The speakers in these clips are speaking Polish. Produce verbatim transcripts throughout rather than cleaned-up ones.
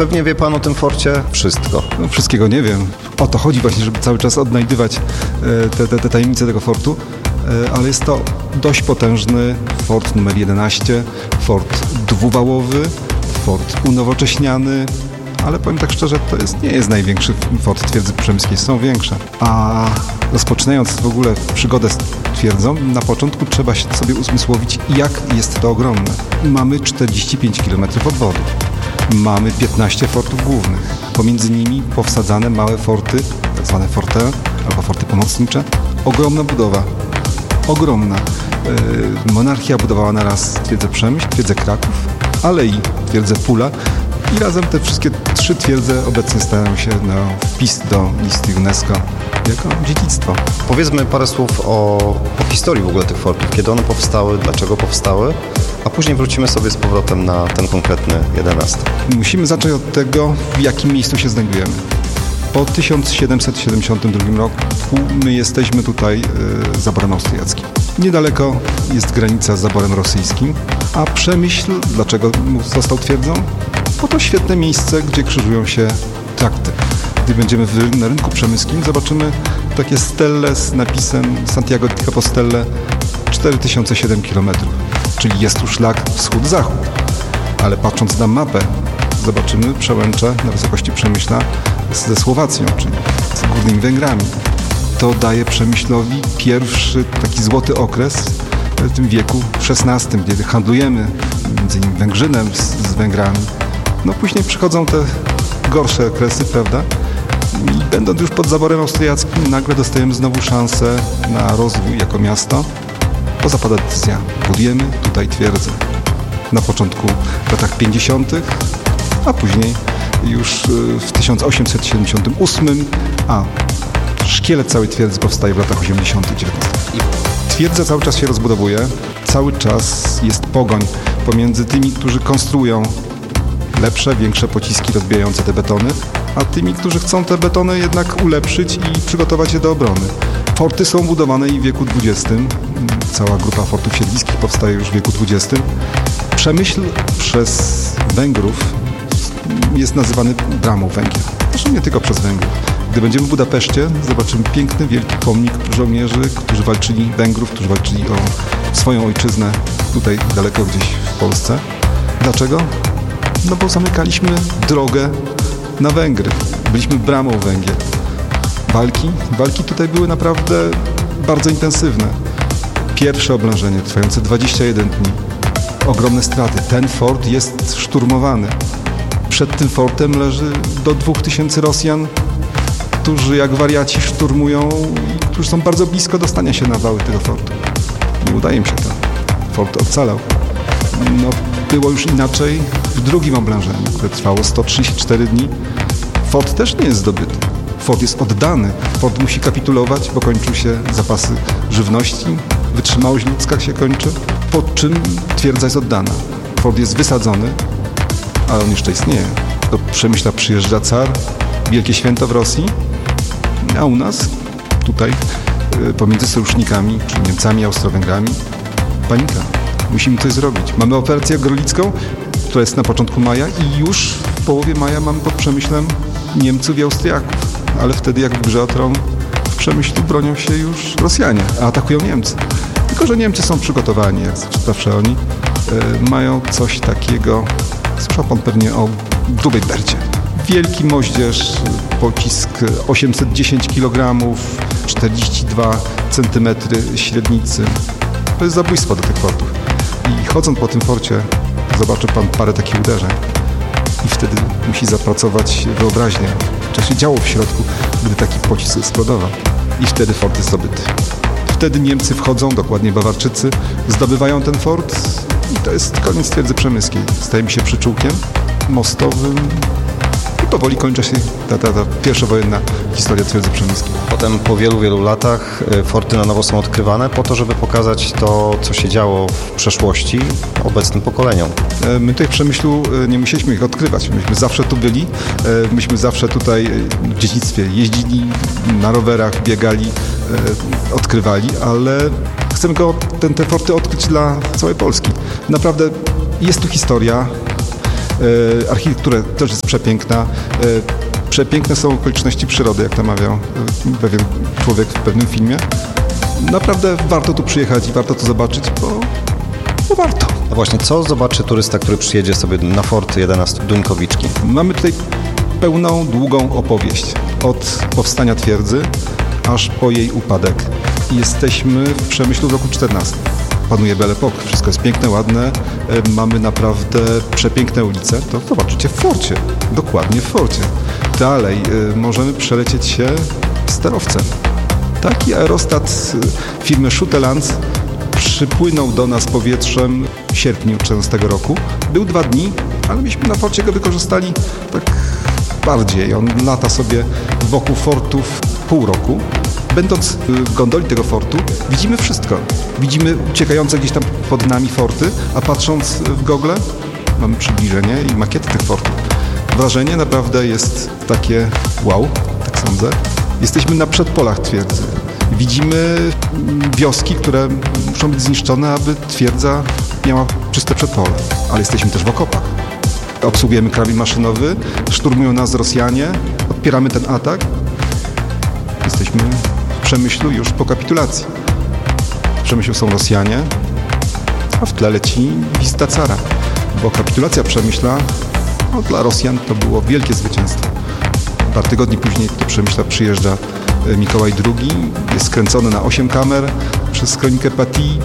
Pewnie wie pan o tym forcie wszystko. No, wszystkiego nie wiem. O to chodzi właśnie, żeby cały czas odnajdywać te, te, te tajemnice tego fortu. Ale jest to dość potężny fort numer jedenaście, fort dwuwałowy, fort unowocześniany, ale powiem tak szczerze, to jest, nie jest największy fort twierdzy przemyskiej, są większe. A rozpoczynając w ogóle przygodę z twierdzą, na początku trzeba sobie uzmysłowić, jak jest to ogromne. Mamy czterdzieści pięć kilometrów odwodu, mamy piętnaście fortów głównych, pomiędzy nimi powsadzane małe forty, tak zwane forte albo forty pomocnicze. Ogromna budowa, ogromna. Yy, monarchia budowała naraz twierdzę Przemyśl, twierdzę Kraków, ale i twierdzę Pula. I razem te wszystkie trzy twierdze obecnie stają się na wpis do listy UNESCO jako dziedzictwo. Powiedzmy parę słów o, o historii w ogóle tych fortów, kiedy one powstały, dlaczego powstały, a później wrócimy sobie z powrotem na ten konkretny jedenasty. Musimy zacząć od tego, w jakim miejscu się znajdujemy. Po tysiąc siedemset siedemdziesiątym drugim roku my jesteśmy tutaj y, zaborem austriackim. Niedaleko jest granica z zaborem rosyjskim, a Przemyśl, dlaczego został twierdzą? Bo to świetne miejsce, gdzie krzyżują się trakty. Gdy będziemy w, na rynku przemyskim, zobaczymy takie stelle z napisem Santiago de Compostela cztery tysiące siedem kilometrów, czyli jest tu szlak wschód-zachód. Ale patrząc na mapę, zobaczymy przełęcze na wysokości Przemyśla ze Słowacją, czyli z Górnymi Węgrami. To daje Przemyślowi pierwszy taki złoty okres w tym wieku szesnastym, kiedy handlujemy między innymi Węgrzynem z, z Węgrami. No później przychodzą te gorsze okresy, prawda? I będąc już pod zaborem austriackim, nagle dostajemy znowu szansę na rozwój jako miasto. Bo zapada decyzja, budujemy tutaj twierdzę. Na początku w latach pięćdziesiątych, a później już w tysiąc osiemset siedemdziesiątym ósmym, a szkielet całej twierdzy powstaje w latach osiemdziesiątych dziewiętnastych. Twierdza cały czas się rozbudowuje, cały czas jest pogoń pomiędzy tymi, którzy konstruują lepsze, większe pociski rozbijające te betony, a tymi, którzy chcą te betony jednak ulepszyć i przygotować je do obrony. Forty są budowane i w wieku dwudziestym. Cała grupa fortów siedliskich powstaje już w wieku dwudziestym. Przemyśl przez Węgrów jest nazywany bramą Węgier. Zresztą nie tylko przez Węgrów. Gdy będziemy w Budapeszcie, zobaczymy piękny, wielki pomnik żołnierzy, którzy walczyli, Węgrów, którzy walczyli o swoją ojczyznę tutaj daleko gdzieś w Polsce. Dlaczego? No bo zamykaliśmy drogę na Węgry. Byliśmy bramą Węgier. Walki? Walki tutaj były naprawdę bardzo intensywne. Pierwsze oblężenie trwające dwadzieścia jeden dni. Ogromne straty. Ten fort jest szturmowany. Przed tym fortem leży do dwóch tysięcy Rosjan, którzy jak wariaci szturmują i którzy są bardzo blisko dostania się na wały tego fortu. Nie udaje im się to. Fort ocalał. No, było już inaczej w drugim oblężeniu, które trwało sto trzydzieści cztery dni. Fort też nie jest zdobyty. Fort jest oddany. Fort musi kapitulować, bo kończą się zapasy żywności, wytrzymałość ludzka się kończy, po czym twierdza jest oddana. Fort jest wysadzony, ale on jeszcze istnieje. Do Przemyśla przyjeżdża car, wielkie święto w Rosji, a u nas, tutaj, pomiędzy sojusznikami, czyli Niemcami, Austro-Węgrami, panika. Musimy coś zrobić. Mamy operację Gorlicką, która jest na początku maja i już w połowie maja mamy pod Przemyślem Niemców i Austriaków. Ale wtedy, jak w grze o tron, w Przemyślu bronią się już Rosjanie, a atakują Niemcy. Tylko że Niemcy są przygotowani, jak zawsze oni. Yy, mają coś takiego, słyszał pan pewnie o grubej bercie. Wielki moździerz, pocisk osiemset dziesięć kilogramów, czterdzieści dwa centymetry średnicy. To jest zabójstwo do tych fortów. I chodząc po tym forcie, zobaczy pan parę takich uderzeń. I wtedy musi zapracować wyobraźnię, co się działo w środku, gdy taki pocisk eksplodował. I wtedy fort jest zdobyty. Wtedy Niemcy wchodzą, dokładnie Bawarczycy, zdobywają ten fort i to jest koniec twierdzy przemyskiej. Stajemy się przyczółkiem mostowym i powoli kończy się ta, ta, ta pierwszowojenna historia twierdzy przemyskiej. Potem po wielu, wielu latach forty na nowo są odkrywane po to, żeby pokazać to, co się działo w przeszłości obecnym pokoleniom. My tutaj w Przemyślu nie musieliśmy ich odkrywać. Myśmy zawsze tu byli. Myśmy zawsze tutaj w dzieciństwie jeździli, na rowerach biegali, odkrywali, ale chcemy go, ten, te forty odkryć dla całej Polski. Naprawdę jest tu historia. Architektura też jest przepiękna. Przepiękne są okoliczności przyrody, jak to mawiał pewien człowiek w pewnym filmie. Naprawdę warto tu przyjechać i warto to zobaczyć, bo, bo warto. A właśnie, co zobaczy turysta, który przyjedzie sobie na Fort jedenaście Duńkowiczki? Mamy tutaj pełną, długą opowieść. Od powstania twierdzy, aż po jej upadek. Jesteśmy w Przemyślu w roku czternastym. Panuje Belle Époque, wszystko jest piękne, ładne, mamy naprawdę przepiękne ulice. To zobaczycie w Forcie, dokładnie w Forcie. Dalej możemy przelecieć się sterowcem. Taki aerostat firmy Schutelands przypłynął do nas powietrzem w sierpniu czternastego roku. Był dwa dni, ale myśmy na Forcie go wykorzystali tak bardziej. On lata sobie wokół fortów pół roku. Będąc w gondoli tego fortu, widzimy wszystko. Widzimy uciekające gdzieś tam pod nami forty, a patrząc w gogle mamy przybliżenie i makiety tych fortów. Wrażenie naprawdę jest takie wow, tak sądzę. Jesteśmy na przedpolach twierdzy. Widzimy wioski, które muszą być zniszczone, aby twierdza miała czyste przedpole. Ale jesteśmy też w okopach. Obsługujemy karabin maszynowy, szturmują nas Rosjanie, odpieramy ten atak. Jesteśmy w Przemyślu już po kapitulacji. W Przemyślu są Rosjanie, a w tle leci wizyta cara. Bo kapitulacja Przemyśla no, dla Rosjan to było wielkie zwycięstwo. Parę tygodni później do Przemyśla przyjeżdża Mikołaj drugi, jest skręcony na osiem kamer przez kronikę Patii.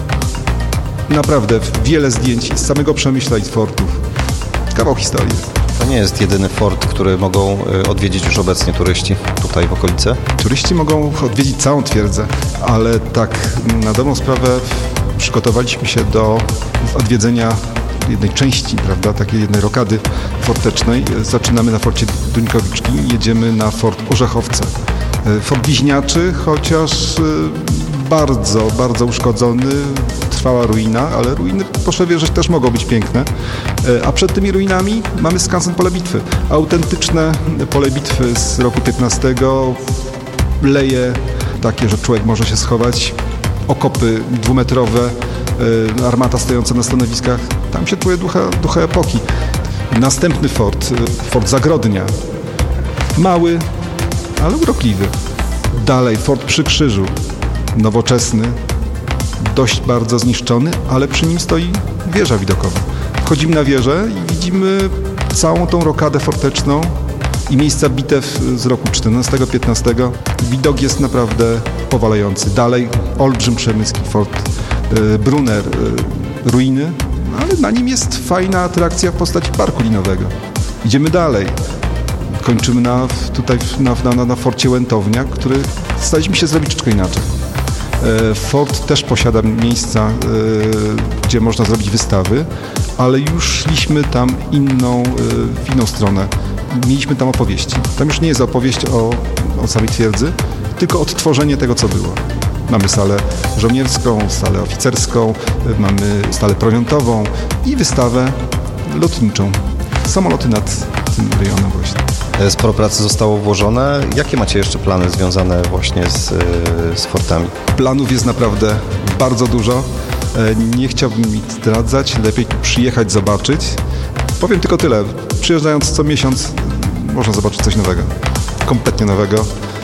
Naprawdę wiele zdjęć z samego Przemyśla i z fortów. Kawał historii. To nie jest jedyny fort, który mogą odwiedzić już obecnie turyści tutaj w okolicy? Turyści mogą odwiedzić całą twierdzę, ale tak na dobrą sprawę przygotowaliśmy się do odwiedzenia jednej części, prawda, takiej jednej rokady fortecznej. Zaczynamy na Forcie Duńkowiczki, jedziemy na Fort Orzechowce. Fort Wiźniaczy, chociaż bardzo, bardzo uszkodzony, trwała ruina, ale ruiny, proszę wierzyć, też mogą być piękne. A przed tymi ruinami mamy skansen Pole Bitwy. Autentyczne pole bitwy z roku piętnastego, leje takie, że człowiek może się schować, okopy dwumetrowe, armata stojąca na stanowiskach. Tam się czuje ducha, ducha epoki. Następny fort, Fort Zagrodnia. Mały, ale urokliwy. Dalej Fort przy Krzyżu. Nowoczesny, dość bardzo zniszczony, ale przy nim stoi wieża widokowa. Wchodzimy na wieżę i widzimy całą tą rokadę forteczną i miejsca bitew z roku czternastego piętnastego. Widok jest naprawdę powalający. Dalej olbrzym przemyski, Fort Brunner, ruiny, ale na nim jest fajna atrakcja w postaci parku linowego. Idziemy dalej. Kończymy na, tutaj na, na, na Forcie Łętownia, który staraliśmy się zrobić troszeczkę inaczej. Fort też posiada miejsca, gdzie można zrobić wystawy, ale już szliśmy tam inną, w inną stronę. Mieliśmy tam opowieści. Tam już nie jest opowieść o, o samej twierdzy, tylko odtworzenie tego, co było. Mamy salę żołnierską, salę oficerską, mamy salę prowiantową i wystawę lotniczą. Samoloty nad tym rejonem właśnie. Sporo pracy zostało włożone. Jakie macie jeszcze plany związane właśnie z, z fortami? Planów jest naprawdę bardzo dużo. Nie chciałbym ich zdradzać. Lepiej przyjechać, zobaczyć. Powiem tylko tyle. Przyjeżdżając co miesiąc można zobaczyć coś nowego. Kompletnie nowego.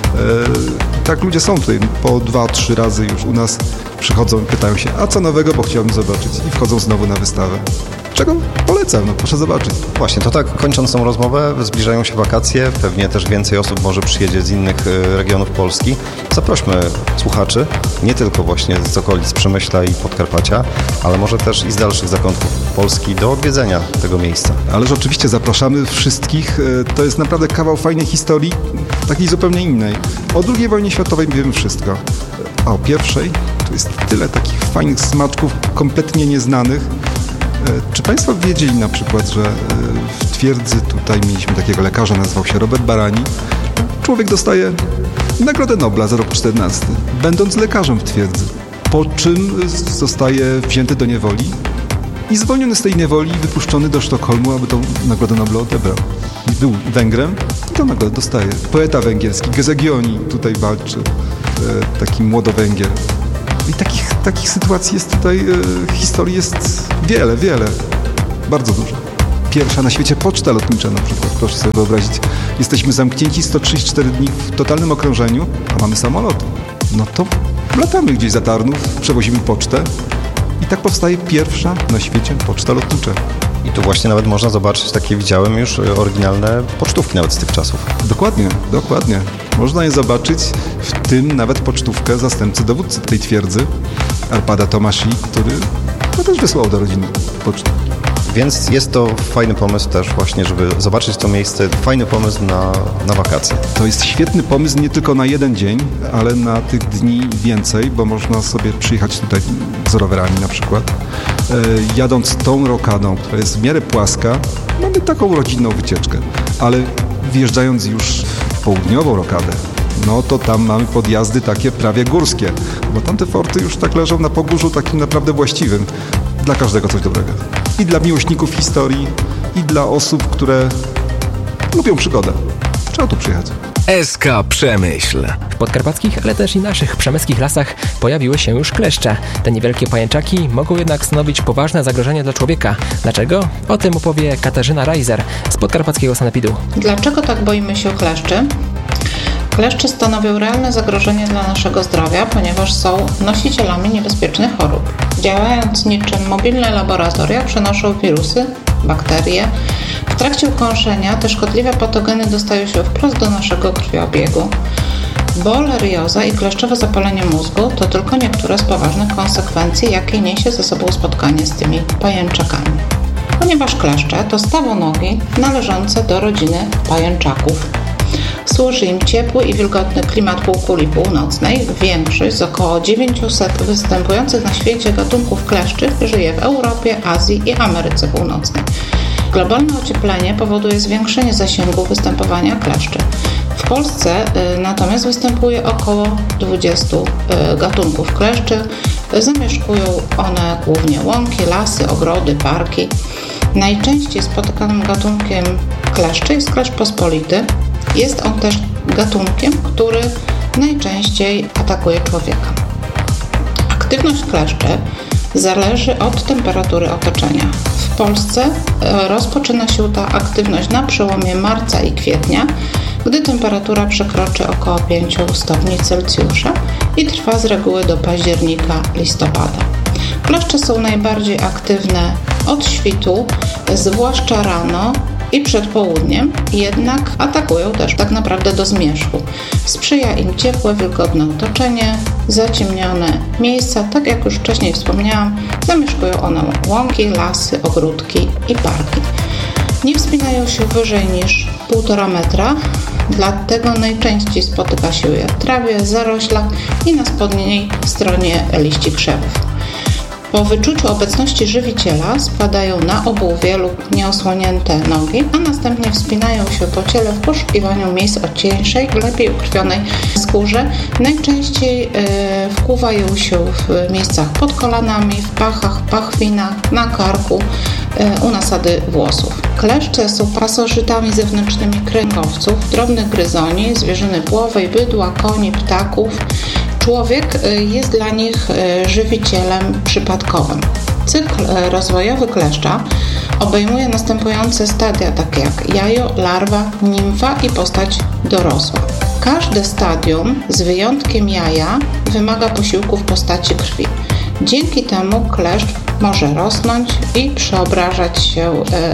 Tak ludzie są tutaj po dwa, trzy razy już u nas. Przychodzą i pytają się, a co nowego, bo chciałbym zobaczyć. I wchodzą znowu na wystawę. Czego polecam, no proszę zobaczyć. Właśnie, to tak kończąc tą rozmowę, zbliżają się wakacje, pewnie też więcej osób może przyjedzie z innych regionów Polski. Zaprośmy słuchaczy, nie tylko właśnie z okolic Przemyśla i Podkarpacia, ale może też i z dalszych zakątków Polski do odwiedzenia tego miejsca. Ależ oczywiście zapraszamy wszystkich, to jest naprawdę kawał fajnej historii, takiej zupełnie innej. O drugiej wojnie światowej wiemy wszystko, a o pierwszej tu jest tyle takich fajnych smaczków, kompletnie nieznanych. Czy Państwo wiedzieli na przykład, że w twierdzy tutaj mieliśmy takiego lekarza, nazywał się Robert Barani. Człowiek dostaje Nagrodę Nobla za rok czternasty, będąc lekarzem w twierdzy, po czym zostaje wzięty do niewoli i zwolniony z tej niewoli i wypuszczony do Sztokholmu, aby tą Nagrodę Nobla odebrał. Był Węgrem i tę nagrodę dostaje. Poeta węgierski, Gezegioni tutaj walczy, taki młodowęgier. I takich, takich sytuacji jest tutaj, e, historii jest wiele, wiele, bardzo dużo. pierwsza na świecie poczta lotnicza na przykład. Proszę sobie wyobrazić, jesteśmy zamknięci sto trzydzieści cztery dni w totalnym okrążeniu, a mamy samolot. No to latamy gdzieś za Tarnów, przewozimy pocztę i tak powstaje pierwsza na świecie poczta lotnicza. I tu właśnie nawet można zobaczyć, takie widziałem już, oryginalne pocztówki nawet z tych czasów. Dokładnie, dokładnie. Można je zobaczyć, w tym nawet pocztówkę zastępcy dowódcy tej twierdzy, Arpada Tomasi, który no, też wysłał do rodziny pocztę. Więc jest to fajny pomysł też właśnie, żeby zobaczyć to miejsce, fajny pomysł na, na wakacje. To jest świetny pomysł nie tylko na jeden dzień, ale na tych dni więcej, bo można sobie przyjechać tutaj z rowerami na przykład. E, jadąc tą rokadą, która jest w miarę płaska, mamy taką rodzinną wycieczkę, ale wjeżdżając już w południową rokadę, no to tam mamy podjazdy takie prawie górskie, bo tamte forty już tak leżą na pogórzu takim naprawdę właściwym. Dla każdego coś dobrego. I dla miłośników historii, i dla osób, które lubią przygodę. Trzeba tu przyjechać. S K Przemyśl. W podkarpackich, ale też i naszych przemyskich lasach pojawiły się już kleszcze. Te niewielkie pajęczaki mogą jednak stanowić poważne zagrożenie dla człowieka. Dlaczego? O tym opowie Katarzyna Reiser z podkarpackiego sanepidu. Dlaczego tak boimy się kleszczy? Kleszcze stanowią realne zagrożenie dla naszego zdrowia, ponieważ są nosicielami niebezpiecznych chorób. Działając niczym mobilne laboratoria, przenoszą wirusy, bakterie. W trakcie ukąszenia te szkodliwe patogeny dostają się wprost do naszego krwiobiegu. Borelioza i kleszczowe zapalenie mózgu to tylko niektóre z poważnych konsekwencji, jakie niesie ze sobą spotkanie z tymi pajęczakami. Ponieważ kleszcze to stawonogi należące do rodziny pajęczaków. Służy im ciepły i wilgotny klimat półkuli północnej. Większość z około dziewięćset występujących na świecie gatunków kleszczy żyje w Europie, Azji i Ameryce Północnej. Globalne ocieplenie powoduje zwiększenie zasięgu występowania kleszczy. W Polsce y, natomiast występuje około dwadzieścia y, gatunków kleszczy. Zamieszkują one głównie łąki, lasy, ogrody, parki. Najczęściej spotykanym gatunkiem kleszczy jest kleszcz pospolity. Jest on też gatunkiem, który najczęściej atakuje człowieka. Aktywność kleszczy zależy od temperatury otoczenia. W Polsce rozpoczyna się ta aktywność na przełomie marca i kwietnia, gdy temperatura przekroczy około pięć stopni Celsjusza i trwa z reguły do października, listopada. Kleszcze są najbardziej aktywne od świtu, zwłaszcza rano i przed południem, jednak atakują też tak naprawdę do zmierzchu. Sprzyja im ciepłe, wilgotne otoczenie, zaciemnione miejsca, tak jak już wcześniej wspomniałam, zamieszkują one łąki, lasy, ogródki i parki. Nie wspinają się wyżej niż półtora metra, dlatego najczęściej spotyka się je w trawie, zaroślach i na spodniej stronie liści krzewów. Po wyczuciu obecności żywiciela spadają na obuwie lub nieosłonięte nogi, a następnie wspinają się po ciele w poszukiwaniu miejsc o cieńszej, lepiej ukrwionej skórze. Najczęściej yy, wkuwają się w miejscach pod kolanami, w pachach, pachwinach, na karku, yy, u nasady włosów. Kleszcze są pasożytami zewnętrznymi kręgowców, drobnych gryzoni, zwierzyny płowej, bydła, koni, ptaków. Człowiek jest dla nich żywicielem przypadkowym. Cykl rozwojowy kleszcza obejmuje następujące stadia, takie jak jajo, larwa, nimfa i postać dorosła. Każde stadium, z wyjątkiem jaja, wymaga posiłku w postaci krwi. Dzięki temu kleszcz może rosnąć i przeobrażać się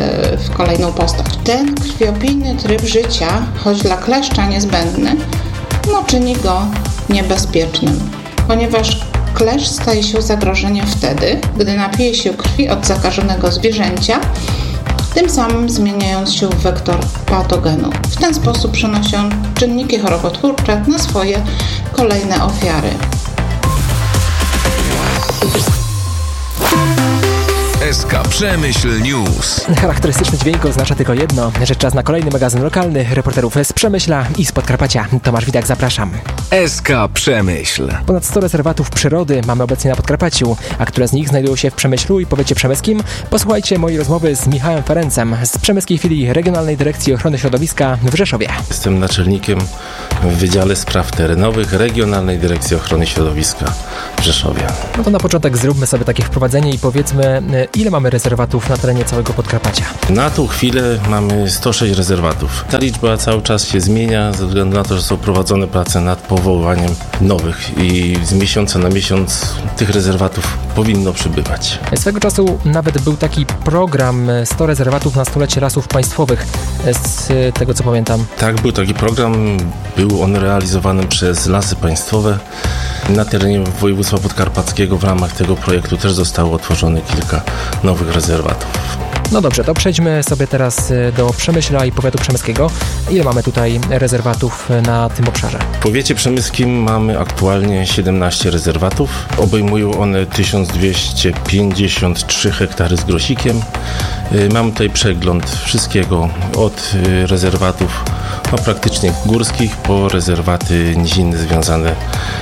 w kolejną postać. Ten krwiopijny tryb życia, choć dla kleszcza niezbędny, no, czyni go niebezpiecznym, ponieważ kleszcz staje się zagrożeniem wtedy, gdy napije się krwi od zakażonego zwierzęcia, tym samym zmieniając się w wektor patogenu. W ten sposób przenosi on czynniki chorobotwórcze na swoje kolejne ofiary. S K Przemyśl News. Charakterystyczny dźwięk oznacza tylko jedno, że czas na kolejny magazyn lokalny reporterów z Przemyśla i z Podkarpacia. Tomasz Widak, zapraszam. S K Przemyśl. Ponad sto rezerwatów przyrody mamy obecnie na Podkarpaciu, a które z nich znajdują się w Przemyślu i powiecie przemyskim? Posłuchajcie mojej rozmowy z Michałem Ferencem z przemyskiej filii Regionalnej Dyrekcji Ochrony Środowiska w Rzeszowie. Jestem naczelnikiem w Wydziale Spraw Terenowych Regionalnej Dyrekcji Ochrony Środowiska. w Rzeszowie. No to na początek zróbmy sobie takie wprowadzenie i powiedzmy, ile mamy rezerwatów na terenie całego Podkarpacia? Na tą chwilę mamy sto sześć rezerwatów. Ta liczba cały czas się zmienia ze względu na to, że są prowadzone prace nad powoływaniem nowych i z miesiąca na miesiąc tych rezerwatów powinno przybywać. Swego czasu nawet był taki program sto rezerwatów na stulecie lasów państwowych, z tego co pamiętam. Tak, był taki program, był on realizowany przez Lasy Państwowe. Na terenie województwa podkarpackiego w ramach tego projektu też zostało otworzone kilka nowych rezerwatów. No dobrze, to przejdźmy sobie teraz do Przemyśla i powiatu przemyskiego. Ile mamy tutaj rezerwatów na tym obszarze? W powiecie przemyskim mamy aktualnie siedemnaście rezerwatów. Obejmują one tysiąc dwieście pięćdziesiąt trzy hektary z grosikiem. Mamy tutaj przegląd wszystkiego od rezerwatów no, praktycznie górskich po rezerwaty nizinne związane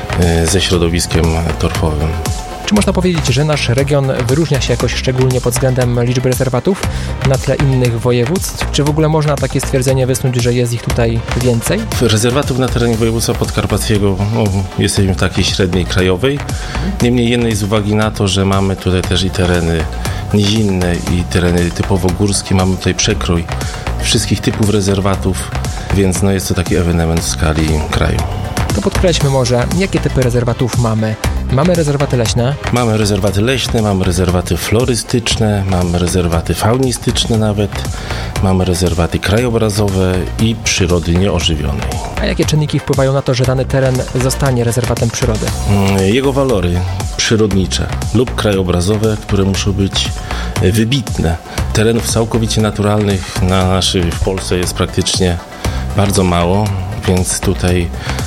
ze środowiskiem torfowym. Czy można powiedzieć, że nasz region wyróżnia się jakoś szczególnie pod względem liczby rezerwatów na tle innych województw? Czy w ogóle można takie stwierdzenie wysnuć, że jest ich tutaj więcej? Rezerwatów na terenie województwa podkarpackiego no, jesteśmy w takiej średniej krajowej. Niemniej jednej z uwagi na to, że mamy tutaj też i tereny nizinne i tereny typowo górskie, mamy tutaj przekrój wszystkich typów rezerwatów, więc no, jest to taki ewenement w skali kraju. To podkreślmy może, jakie typy rezerwatów mamy. Mamy rezerwaty leśne. Mamy rezerwaty leśne, mamy rezerwaty florystyczne, mamy rezerwaty faunistyczne nawet, mamy rezerwaty krajobrazowe i przyrody nieożywionej. A jakie czynniki wpływają na to, że dany teren zostanie rezerwatem przyrody? Jego walory przyrodnicze lub krajobrazowe, które muszą być wybitne. Terenów całkowicie naturalnych na naszej w Polsce jest praktycznie bardzo mało, więc tutaj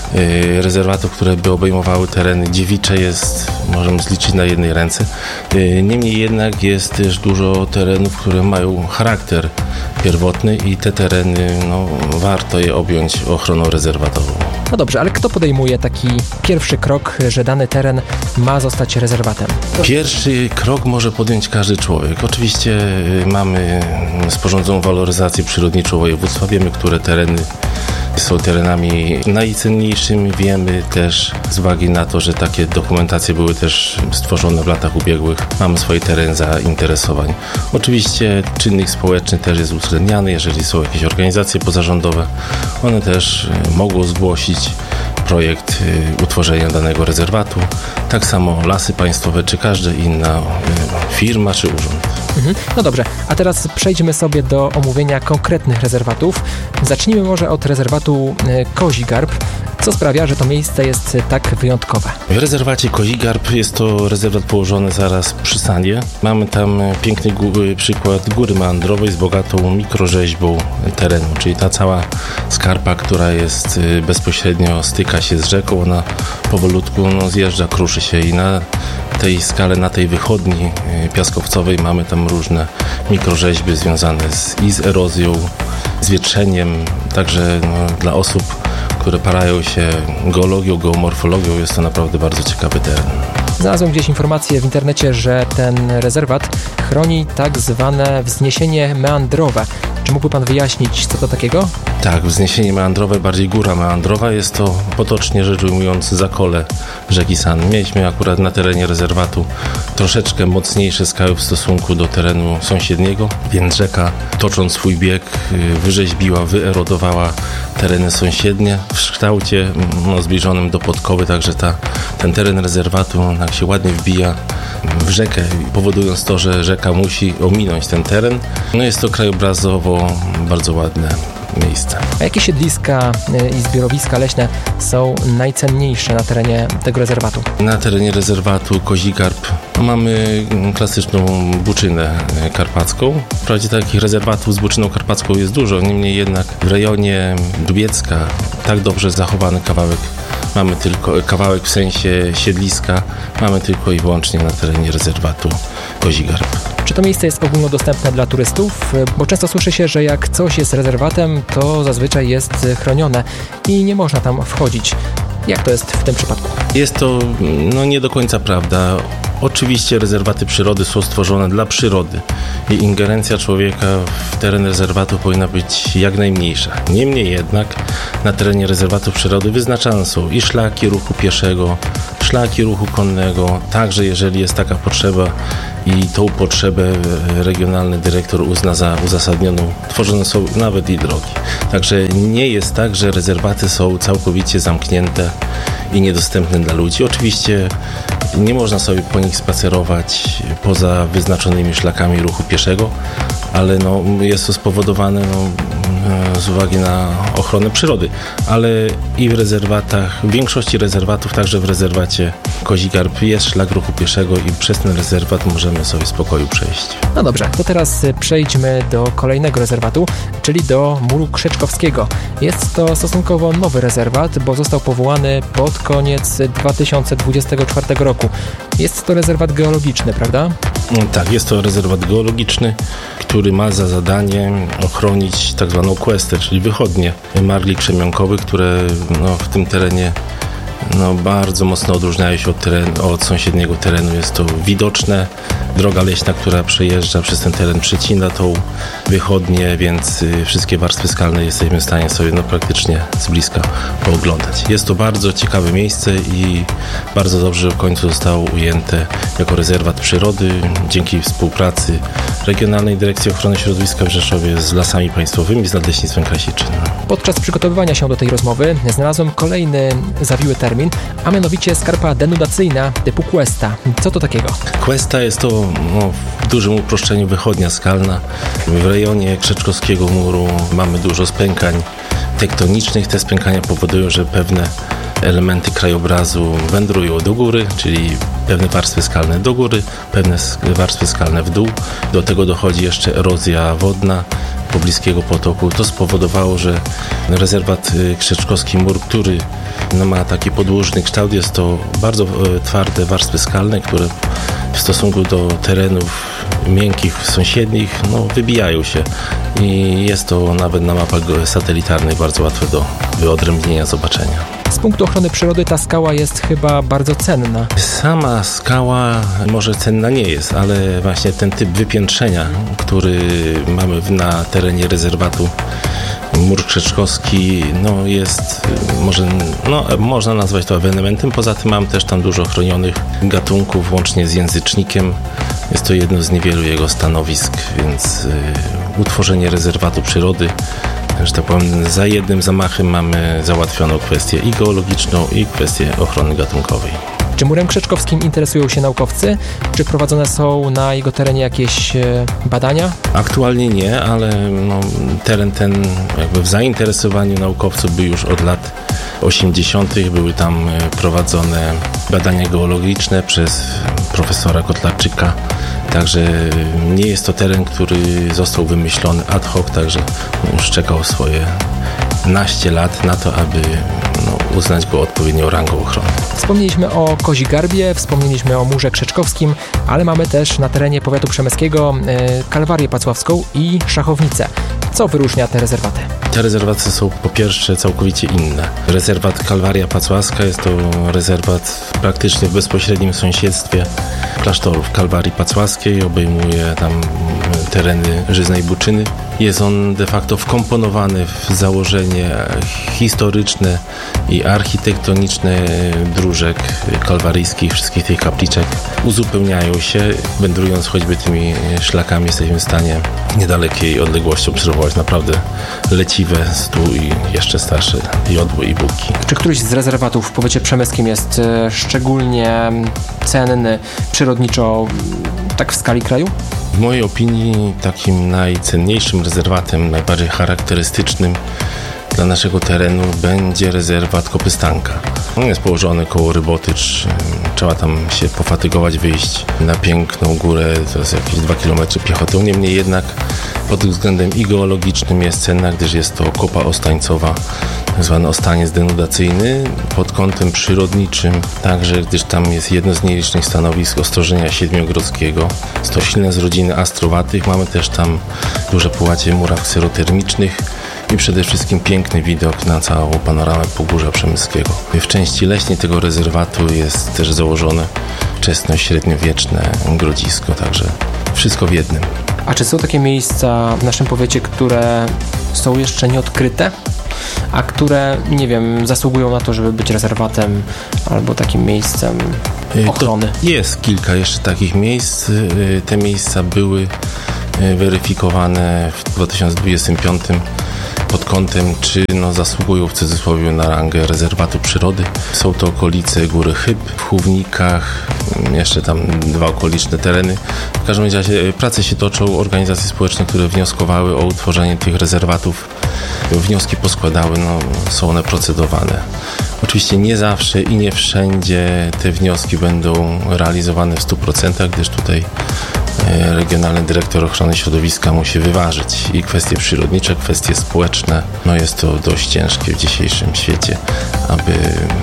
y, rezerwatów, które by obejmowały tereny dziewicze jest, możemy zliczyć na jednej ręce. Y, niemniej jednak jest też dużo terenów, które mają charakter pierwotny i te tereny, no, warto je objąć ochroną rezerwatową. No dobrze, ale kto podejmuje taki pierwszy krok, że dany teren ma zostać rezerwatem? Pierwszy krok może podjąć każdy człowiek. Oczywiście mamy sporządzoną waloryzację przyrodniczą województwa, wiemy, które tereny są terenami najcenniejszymi. Wiemy też z uwagi na to, że takie dokumentacje były też stworzone w latach ubiegłych. Mamy swój teren zainteresowań. Oczywiście czynnik społeczny też jest uwzględniany. Jeżeli są jakieś organizacje pozarządowe, one też mogą zgłosić projekt utworzenia danego rezerwatu. Tak samo Lasy Państwowe, czy każda inna firma, czy urząd. Mhm. No dobrze, a teraz przejdźmy sobie do omówienia konkretnych rezerwatów. Zacznijmy może od rezerwatu Kozi Garb. Co sprawia, że to miejsce jest tak wyjątkowe? W rezerwacie Kozi Garb jest to rezerwat położony zaraz przy Sandzie. Mamy tam piękny gó- przykład góry meandrowej z bogatą mikrorzeźbą terenu, czyli ta cała skarpa, która jest bezpośrednio styka się z rzeką, ona powolutku no, zjeżdża, kruszy się i na tej skale, na tej wychodni piaskowcowej mamy tam różne mikrorzeźby związane z, i z erozją, z wietrzeniem, także no, dla osób, które parają się geologią, geomorfologią, jest to naprawdę bardzo ciekawy teren. Znalazłem gdzieś informację w internecie, że ten rezerwat chroni tak zwane wzniesienie meandrowe. Czy mógłby Pan wyjaśnić, co to takiego? Tak, wzniesienie meandrowe, bardziej góra meandrowa, jest to potocznie rzecz ujmując zakole rzeki San. Mieliśmy akurat na terenie rezerwatu troszeczkę mocniejsze skały w stosunku do terenu sąsiedniego, więc rzeka, tocząc swój bieg, wyrzeźbiła, wyerodowała tereny sąsiednie w kształcie no, zbliżonym do podkowy, także ta, ten teren rezerwatu jak się ładnie wbija w rzekę, powodując to, że rzeka musi ominąć ten teren. No jest to krajobrazowo bardzo ładne miejsce. A jakie siedliska i zbiorowiska leśne są najcenniejsze na terenie tego rezerwatu? Na terenie rezerwatu Kozi Garb mamy klasyczną buczynę karpacką. Wprawdzie takich rezerwatów z buczyną karpacką jest dużo, niemniej jednak w rejonie Dubiecka tak dobrze zachowany kawałek mamy tylko, kawałek w sensie siedliska, mamy tylko i wyłącznie na terenie rezerwatu Kozi Garb. Czy to miejsce jest ogólnodostępne dla turystów? Bo często słyszy się, że jak coś jest rezerwatem, to zazwyczaj jest chronione i nie można tam wchodzić. Jak to jest w tym przypadku? Jest to no, nie do końca prawda. Oczywiście rezerwaty przyrody są stworzone dla przyrody i ingerencja człowieka w teren rezerwatu powinna być jak najmniejsza. Niemniej jednak na terenie rezerwatów przyrody wyznaczane są i szlaki ruchu pieszego, szlaki ruchu konnego, także jeżeli jest taka potrzeba i tą potrzebę regionalny dyrektor uzna za uzasadnioną, tworzone są nawet i drogi. Także nie jest tak, że rezerwaty są całkowicie zamknięte i niedostępne dla ludzi. Oczywiście nie można sobie po nich spacerować poza wyznaczonymi szlakami ruchu pieszego, ale no, jest to spowodowane no, z uwagi na ochronę przyrody. Ale i w rezerwatach, w większości rezerwatów, także w rezerwacie Kozi Garb jest szlak ruchu pieszego i przez ten rezerwat możemy sobie w spokoju przejść. No dobrze, to teraz przejdźmy do kolejnego rezerwatu, czyli do Muru Krzeczkowskiego. Jest to stosunkowo nowy rezerwat, bo został powołany pod koniec dwa tysiące dwudziestego czwartego roku. Jest to rezerwat geologiczny, prawda? Tak, jest to rezerwat geologiczny, który ma za zadanie ochronić tak zwaną questę, czyli wychodnie marli krzemionkowych, które no, w tym terenie no, bardzo mocno odróżniają się od, teren, od sąsiedniego terenu. Jest to widoczne. Droga leśna, która przejeżdża przez ten teren, przecina tą wychodnię, więc y, wszystkie warstwy skalne jesteśmy w stanie sobie no, praktycznie z bliska pooglądać. Jest to bardzo ciekawe miejsce i bardzo dobrze w końcu zostało ujęte jako rezerwat przyrody dzięki współpracy Regionalnej Dyrekcji Ochrony Środowiska w Rzeszowie z Lasami Państwowymi, z Nadleśnictwem Krasiczyn. Podczas przygotowywania się do tej rozmowy znalazłem kolejny zawiły termin, a mianowicie skarpa denudacyjna typu Questa. Co to takiego? Questa jest to no, w dużym uproszczeniu wychodnia skalna. W rejonie Krzeczkowskiego Muru mamy dużo spękań tektonicznych. Te spękania powodują, że pewne elementy krajobrazu wędrują do góry, czyli pewne warstwy skalne do góry, pewne warstwy skalne w dół. Do tego dochodzi jeszcze erozja wodna pobliskiego potoku. To spowodowało, że rezerwat Krzeczkowski Mur, który no, ma taki podłużny kształt, jest to bardzo twarde warstwy skalne, które w stosunku do terenów miękkich, sąsiednich, no, wybijają się i jest to nawet na mapach satelitarnych bardzo łatwe do wyodrębnienia, zobaczenia. Z punktu ochrony przyrody ta skała jest chyba bardzo cenna. Sama skała może cenna nie jest, ale właśnie ten typ wypiętrzenia, który mamy na terenie rezerwatu Mur Krzeczkowski, no jest, może, no, można nazwać to ewenementem. Poza tym mam też tam dużo chronionych gatunków, łącznie z języcznikiem. Jest to jedno z niewielu jego stanowisk, więc y, utworzenie rezerwatu przyrody, że tak powiem, za jednym zamachem mamy załatwioną kwestię i geologiczną, i kwestię ochrony gatunkowej. Czy Murem Krzeczkowskim interesują się naukowcy? Czy prowadzone są na jego terenie jakieś badania? Aktualnie nie, ale no, teren ten jakby w zainteresowaniu naukowców był już od lat osiemdziesiątych. Były tam prowadzone badania geologiczne przez profesora Kotlarczyka. Także nie jest to teren, który został wymyślony ad hoc, także już czekał swoje naście lat na to, aby no, uznać go odpowiednią rangą ochrony. Wspomnieliśmy o Kozi Garbie, wspomnieliśmy o Murze Krzeczkowskim, ale mamy też na terenie powiatu przemyskiego y, Kalwarię Pacławską i Szachownicę. Co wyróżnia te rezerwaty? Te rezerwaty są po pierwsze całkowicie inne. Rezerwat Kalwaria Pacławska jest to rezerwat praktycznie w bezpośrednim sąsiedztwie klasztorów Kalwarii Pacławskiej. Obejmuje tam tereny Żyznej Buczyny. Jest on de facto wkomponowany w założenie historyczne i architektoniczne dróżek kalwaryjskich, wszystkich tych kapliczek uzupełniają się. Wędrując choćby tymi szlakami, jesteśmy w stanie niedalekiej odległością przywołać naprawdę leciwe stół i jeszcze starsze jodły i bułki. Czy któryś z rezerwatów w powiecie przemyskim jest szczególnie cenny przyrodniczo, tak w skali kraju? W mojej opinii takim najcenniejszym rezerwatem, najbardziej charakterystycznym dla naszego terenu będzie rezerwat Kopystanka. On jest położony koło Rybotycz. Trzeba tam się pofatygować, wyjść na piękną górę, to jest jakieś dwa kilometry piechotą. Niemniej jednak pod względem i geologicznym jest cenna, gdyż jest to kopa ostańcowa, tak zwany ostaniec denudacyjny. Pod kątem przyrodniczym także, gdyż tam jest jedno z nielicznych stanowisk ostrożenia siedmiogrodzkiego. Stoślina z rodziny astrowatych. Mamy też tam duże połacie muraw kserotermicznych i przede wszystkim piękny widok na całą panoramę Pogórza Przemyskiego. W części leśnej tego rezerwatu jest też założone wczesno-średniowieczne grodzisko, także wszystko w jednym. A czy są takie miejsca w naszym powiecie, które są jeszcze nieodkryte, a które, nie wiem, zasługują na to, żeby być rezerwatem albo takim miejscem ochrony? To jest kilka jeszcze takich miejsc. Te miejsca były weryfikowane w dwa tysiące dwudziestym piątym pod kątem, czy no, zasługują w cudzysłowie na rangę rezerwatu przyrody. Są to okolice Góry Chyb, w Chównikach, jeszcze tam dwa okoliczne tereny. W każdym razie prace się toczą, organizacje społeczne, które wnioskowały o utworzenie tych rezerwatów, wnioski poskładały, no, są one procedowane. Oczywiście nie zawsze i nie wszędzie te wnioski będą realizowane w stu procentach, gdyż tutaj Regionalny Dyrektor Ochrony Środowiska musi wyważyć i kwestie przyrodnicze, kwestie społeczne. No jest to dość ciężkie w dzisiejszym świecie, aby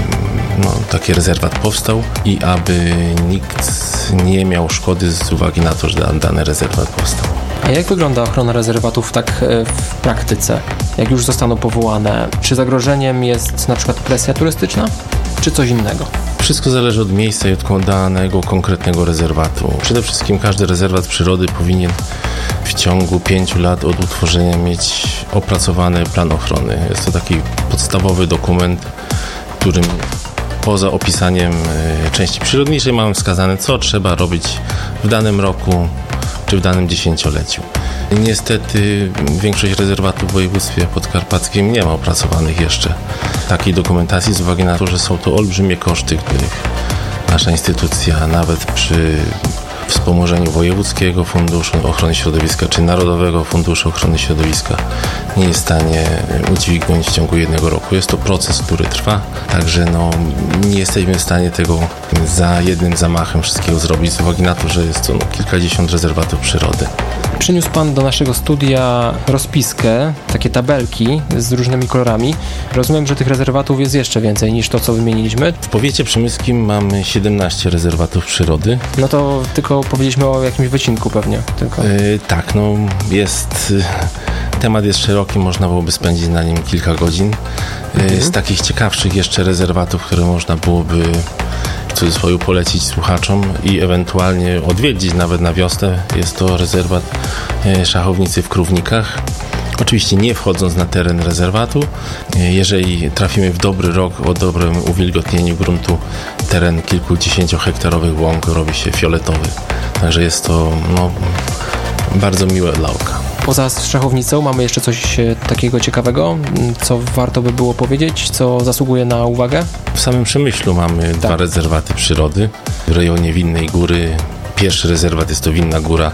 no, taki rezerwat powstał i aby nikt nie miał szkody z uwagi na to, że dany rezerwat powstał. A jak wygląda ochrona rezerwatów tak w praktyce? Jak już zostaną powołane? Czy zagrożeniem jest na przykład presja turystyczna, czy coś innego? Wszystko zależy od miejsca i od danego konkretnego rezerwatu. Przede wszystkim każdy rezerwat przyrody powinien w ciągu pięciu lat od utworzenia mieć opracowany plan ochrony. Jest to taki podstawowy dokument, w którym poza opisaniem części przyrodniczej mamy wskazane, co trzeba robić w danym roku czy w danym dziesięcioleciu. Niestety większość rezerwatów w województwie podkarpackim nie ma opracowanych jeszcze takiej dokumentacji z uwagi na to, że są to olbrzymie koszty, których nasza instytucja nawet przy wspomożeniu Wojewódzkiego Funduszu Ochrony Środowiska czy Narodowego Funduszu Ochrony Środowiska nie jest w stanie udźwignąć w ciągu jednego roku. Jest to proces, który trwa, także no, nie jesteśmy w stanie tego za jednym zamachem wszystkiego zrobić z uwagi na to, że jest to no, kilkadziesiąt rezerwatów przyrody. Przyniósł Pan do naszego studia rozpiskę, takie tabelki z różnymi kolorami. Rozumiem, że tych rezerwatów jest jeszcze więcej niż to, co wymieniliśmy. W powiecie przemyskim mamy siedemnaście rezerwatów przyrody. No to tylko powiedzieliśmy o jakimś wycinku pewnie. Tylko. Yy, tak, no jest... Temat jest szeroki, można byłoby spędzić na nim kilka godzin. Mhm. Z takich ciekawszych jeszcze rezerwatów, które można byłoby w cudzysłowie polecić słuchaczom i ewentualnie odwiedzić nawet na wiosnę, jest to rezerwat Szachownicy w Krównikach. Oczywiście nie wchodząc na teren rezerwatu, jeżeli trafimy w dobry rok o dobrym uwilgotnieniu gruntu, teren kilkudziesięciohektarowych łąk robi się fioletowy. Także jest to no, bardzo miłe dla oka. Poza Szachownicą mamy jeszcze coś takiego ciekawego, co warto by było powiedzieć, co zasługuje na uwagę? W samym Przemyślu mamy tak. dwa rezerwaty przyrody. W rejonie Winnej Góry pierwszy rezerwat jest to Winna Góra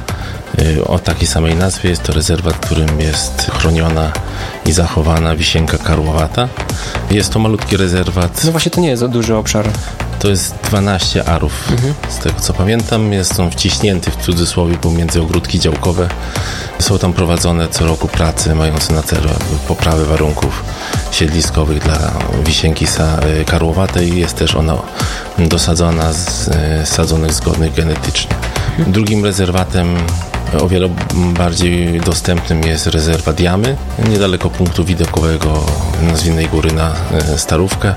o takiej samej nazwie. Jest to rezerwat, w którym jest chroniona i zachowana wisienka karłowata. Jest to malutki rezerwat. No właśnie to nie jest duży obszar. To jest dwanaście arów. Mhm. Z tego co pamiętam, jest on wciśnięty w cudzysłowie pomiędzy ogródki działkowe. Są tam prowadzone co roku prace mające na celu poprawę warunków siedliskowych dla wisienki karłowatej. Jest też ona dosadzona z sadzonek zgodnych genetycznie. Mhm. Drugim rezerwatem o wiele bardziej dostępnym jest rezerwat Jamy, niedaleko punktu widokowego z Winnej Góry na Starówkę.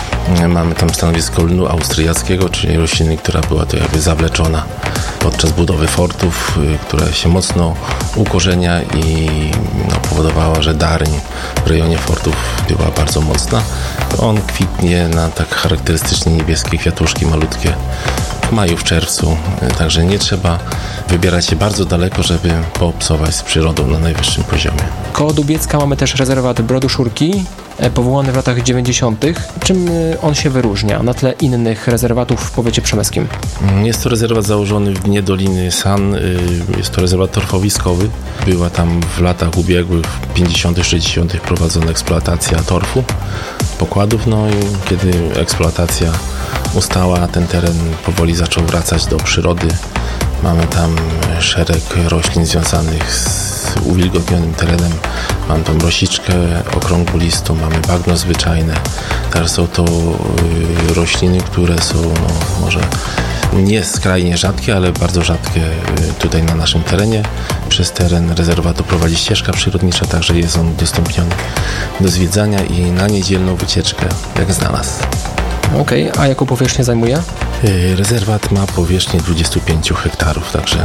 Mamy tam stanowisko lnu austriackiego, czyli rośliny, która była to jakby zawleczona podczas budowy fortów, która się mocno ukorzenia i no, powodowała, że darń w rejonie fortów była bardzo mocna. On kwitnie na tak charakterystycznie niebieskie kwiatuszki malutkie w maju, w czerwcu, także nie trzeba wybierać się bardzo daleko, żeby poobcować z przyrodą na najwyższym poziomie. Koło Dubiecka mamy też rezerwat Brodu-Szurki, powołany w latach dziewięćdziesiątych. Czym on się wyróżnia na tle innych rezerwatów w powiecie przemyskim? Jest to rezerwat założony w dnie Doliny San. Jest to rezerwat torfowiskowy. Była tam w latach ubiegłych, w pięćdziesiątych, sześćdziesiątych prowadzona eksploatacja torfu, pokładów. No i kiedy eksploatacja ustała, ten teren powoli zaczął wracać do przyrody. Mamy tam szereg roślin związanych z uwilgotnionym terenem. Mamy tam rosiczkę okrągłolistą, mamy bagno zwyczajne. Teraz są to rośliny, które są no, może nie skrajnie rzadkie, ale bardzo rzadkie tutaj na naszym terenie. Przez teren rezerwatu prowadzi ścieżka przyrodnicza, także jest on udostępniony do zwiedzania i na niedzielną wycieczkę, jak znalazł. Okej, okay. A jaką powierzchnię zajmuje? Rezerwat ma powierzchnię dwadzieścia pięć hektarów, także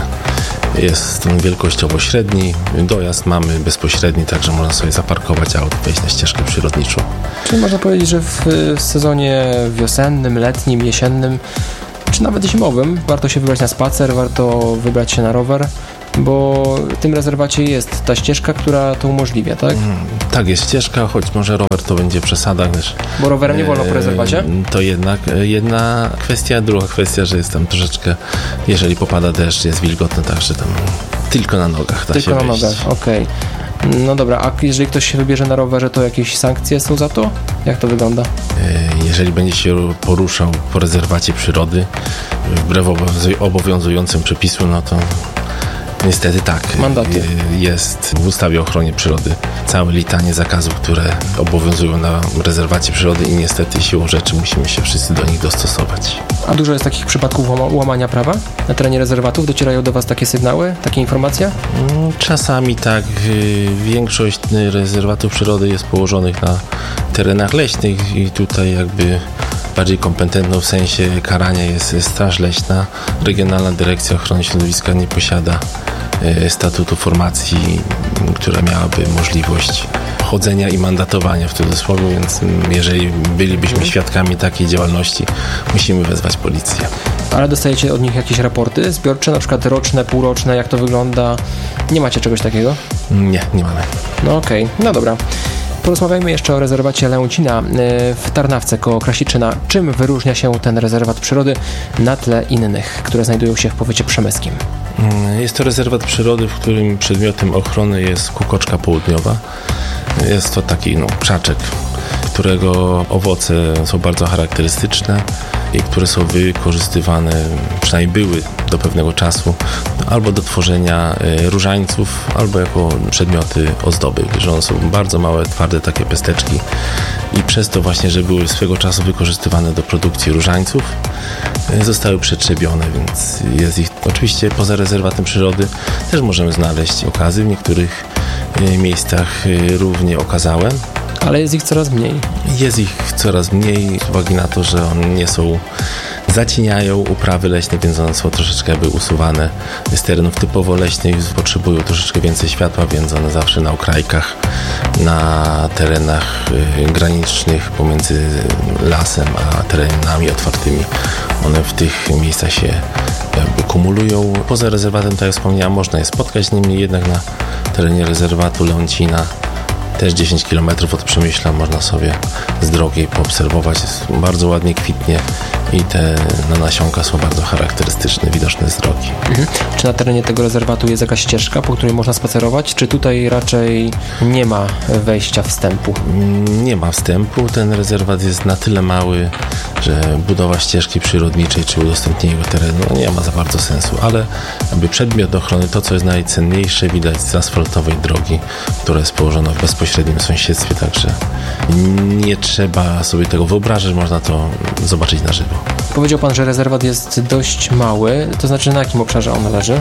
jest on wielkościowo średni. Dojazd mamy bezpośredni, także można sobie zaparkować auto, wejść na ścieżkę przyrodniczą. Czyli można powiedzieć, że w sezonie wiosennym, letnim, jesiennym, czy nawet zimowym warto się wybrać na spacer, warto wybrać się na rower, bo w tym rezerwacie jest ta ścieżka, która to umożliwia, tak? Mm, tak, jest ścieżka, choć może rower to będzie przesada, gdyż... Bo rowerem nie wolno po rezerwacie? To jednak jedna kwestia, druga kwestia, że jest tam troszeczkę, jeżeli popada deszcz, jest wilgotno, także tam tylko na nogach da tylko się na wejść. nogach, okej. Okay. No dobra, a jeżeli ktoś się wybierze na rowerze, to jakieś sankcje są za to? Jak to wygląda? Jeżeli będzie się poruszał po rezerwacie przyrody, wbrew obowiązującym przepisom, no to niestety tak. Mandaty. Jest w ustawie o ochronie przyrody całe litanie zakazów, które obowiązują na rezerwacie przyrody i niestety siłą rzeczy musimy się wszyscy do nich dostosować. A dużo jest takich przypadków łamania prawa? Na terenie rezerwatów docierają do Was takie sygnały, takie informacje? Czasami tak. Większość rezerwatów przyrody jest położonych na terenach leśnych i tutaj jakby bardziej kompetentną w sensie karania jest Straż Leśna. Regionalna Dyrekcja Ochrony Środowiska nie posiada statutu formacji, która miałaby możliwość chodzenia i mandatowania w cudzysłowie, więc jeżeli bylibyśmy świadkami takiej działalności, musimy wezwać policję. Ale dostajecie od nich jakieś raporty zbiorcze, na przykład roczne, półroczne, jak to wygląda? Nie macie czegoś takiego? Nie, nie mamy. No okej, okay. No dobra. Porozmawiajmy jeszcze o rezerwacie Lęcina w Tarnawce koło Krasiczyna. Czym wyróżnia się ten rezerwat przyrody na tle innych, które znajdują się w powiecie przemyskim? Jest to rezerwat przyrody, w którym przedmiotem ochrony jest kukoczka południowa. Jest to taki no, krzaczek, którego owoce są bardzo charakterystyczne i które są wykorzystywane, przynajmniej były do pewnego czasu, albo do tworzenia różańców, albo jako przedmioty ozdoby, że one są bardzo małe, twarde takie pesteczki i przez to właśnie, że były swego czasu wykorzystywane do produkcji różańców, zostały przetrzebione, więc jest ich oczywiście poza rezerwatem przyrody też możemy znaleźć okazy w niektórych miejscach równie okazałe. Ale jest ich coraz mniej. Jest ich coraz mniej z uwagi na to, że one nie są, zacieniają uprawy leśne, więc one są troszeczkę jakby usuwane z terenów typowo leśnych, potrzebują troszeczkę więcej światła, więc one zawsze na okrajkach, na terenach granicznych pomiędzy lasem a terenami otwartymi, one w tych miejscach się jakby kumulują. Poza rezerwatem, tak jak wspomniałem, można je spotkać, niemniej jednak na terenie rezerwatu Lęcina też dziesięć kilometrów od Przemyśla można sobie z drogi poobserwować. Jest bardzo ładnie kwitnie i te no, nasionka są bardzo charakterystyczne, widoczne z drogi. Mhm. Czy na terenie tego rezerwatu jest jakaś ścieżka, po której można spacerować? Czy tutaj raczej nie ma wejścia wstępu? Nie ma wstępu. Ten rezerwat jest na tyle mały, że budowa ścieżki przyrodniczej czy udostępnienie terenu no, nie ma za bardzo sensu, ale jakby przedmiot ochrony, to co jest najcenniejsze, widać z asfaltowej drogi, która jest położona w bezpośrednim sąsiedztwie, także nie trzeba sobie tego wyobrażać, można to zobaczyć na żywo. Powiedział Pan, że rezerwat jest dość mały, to znaczy na jakim obszarze on leży?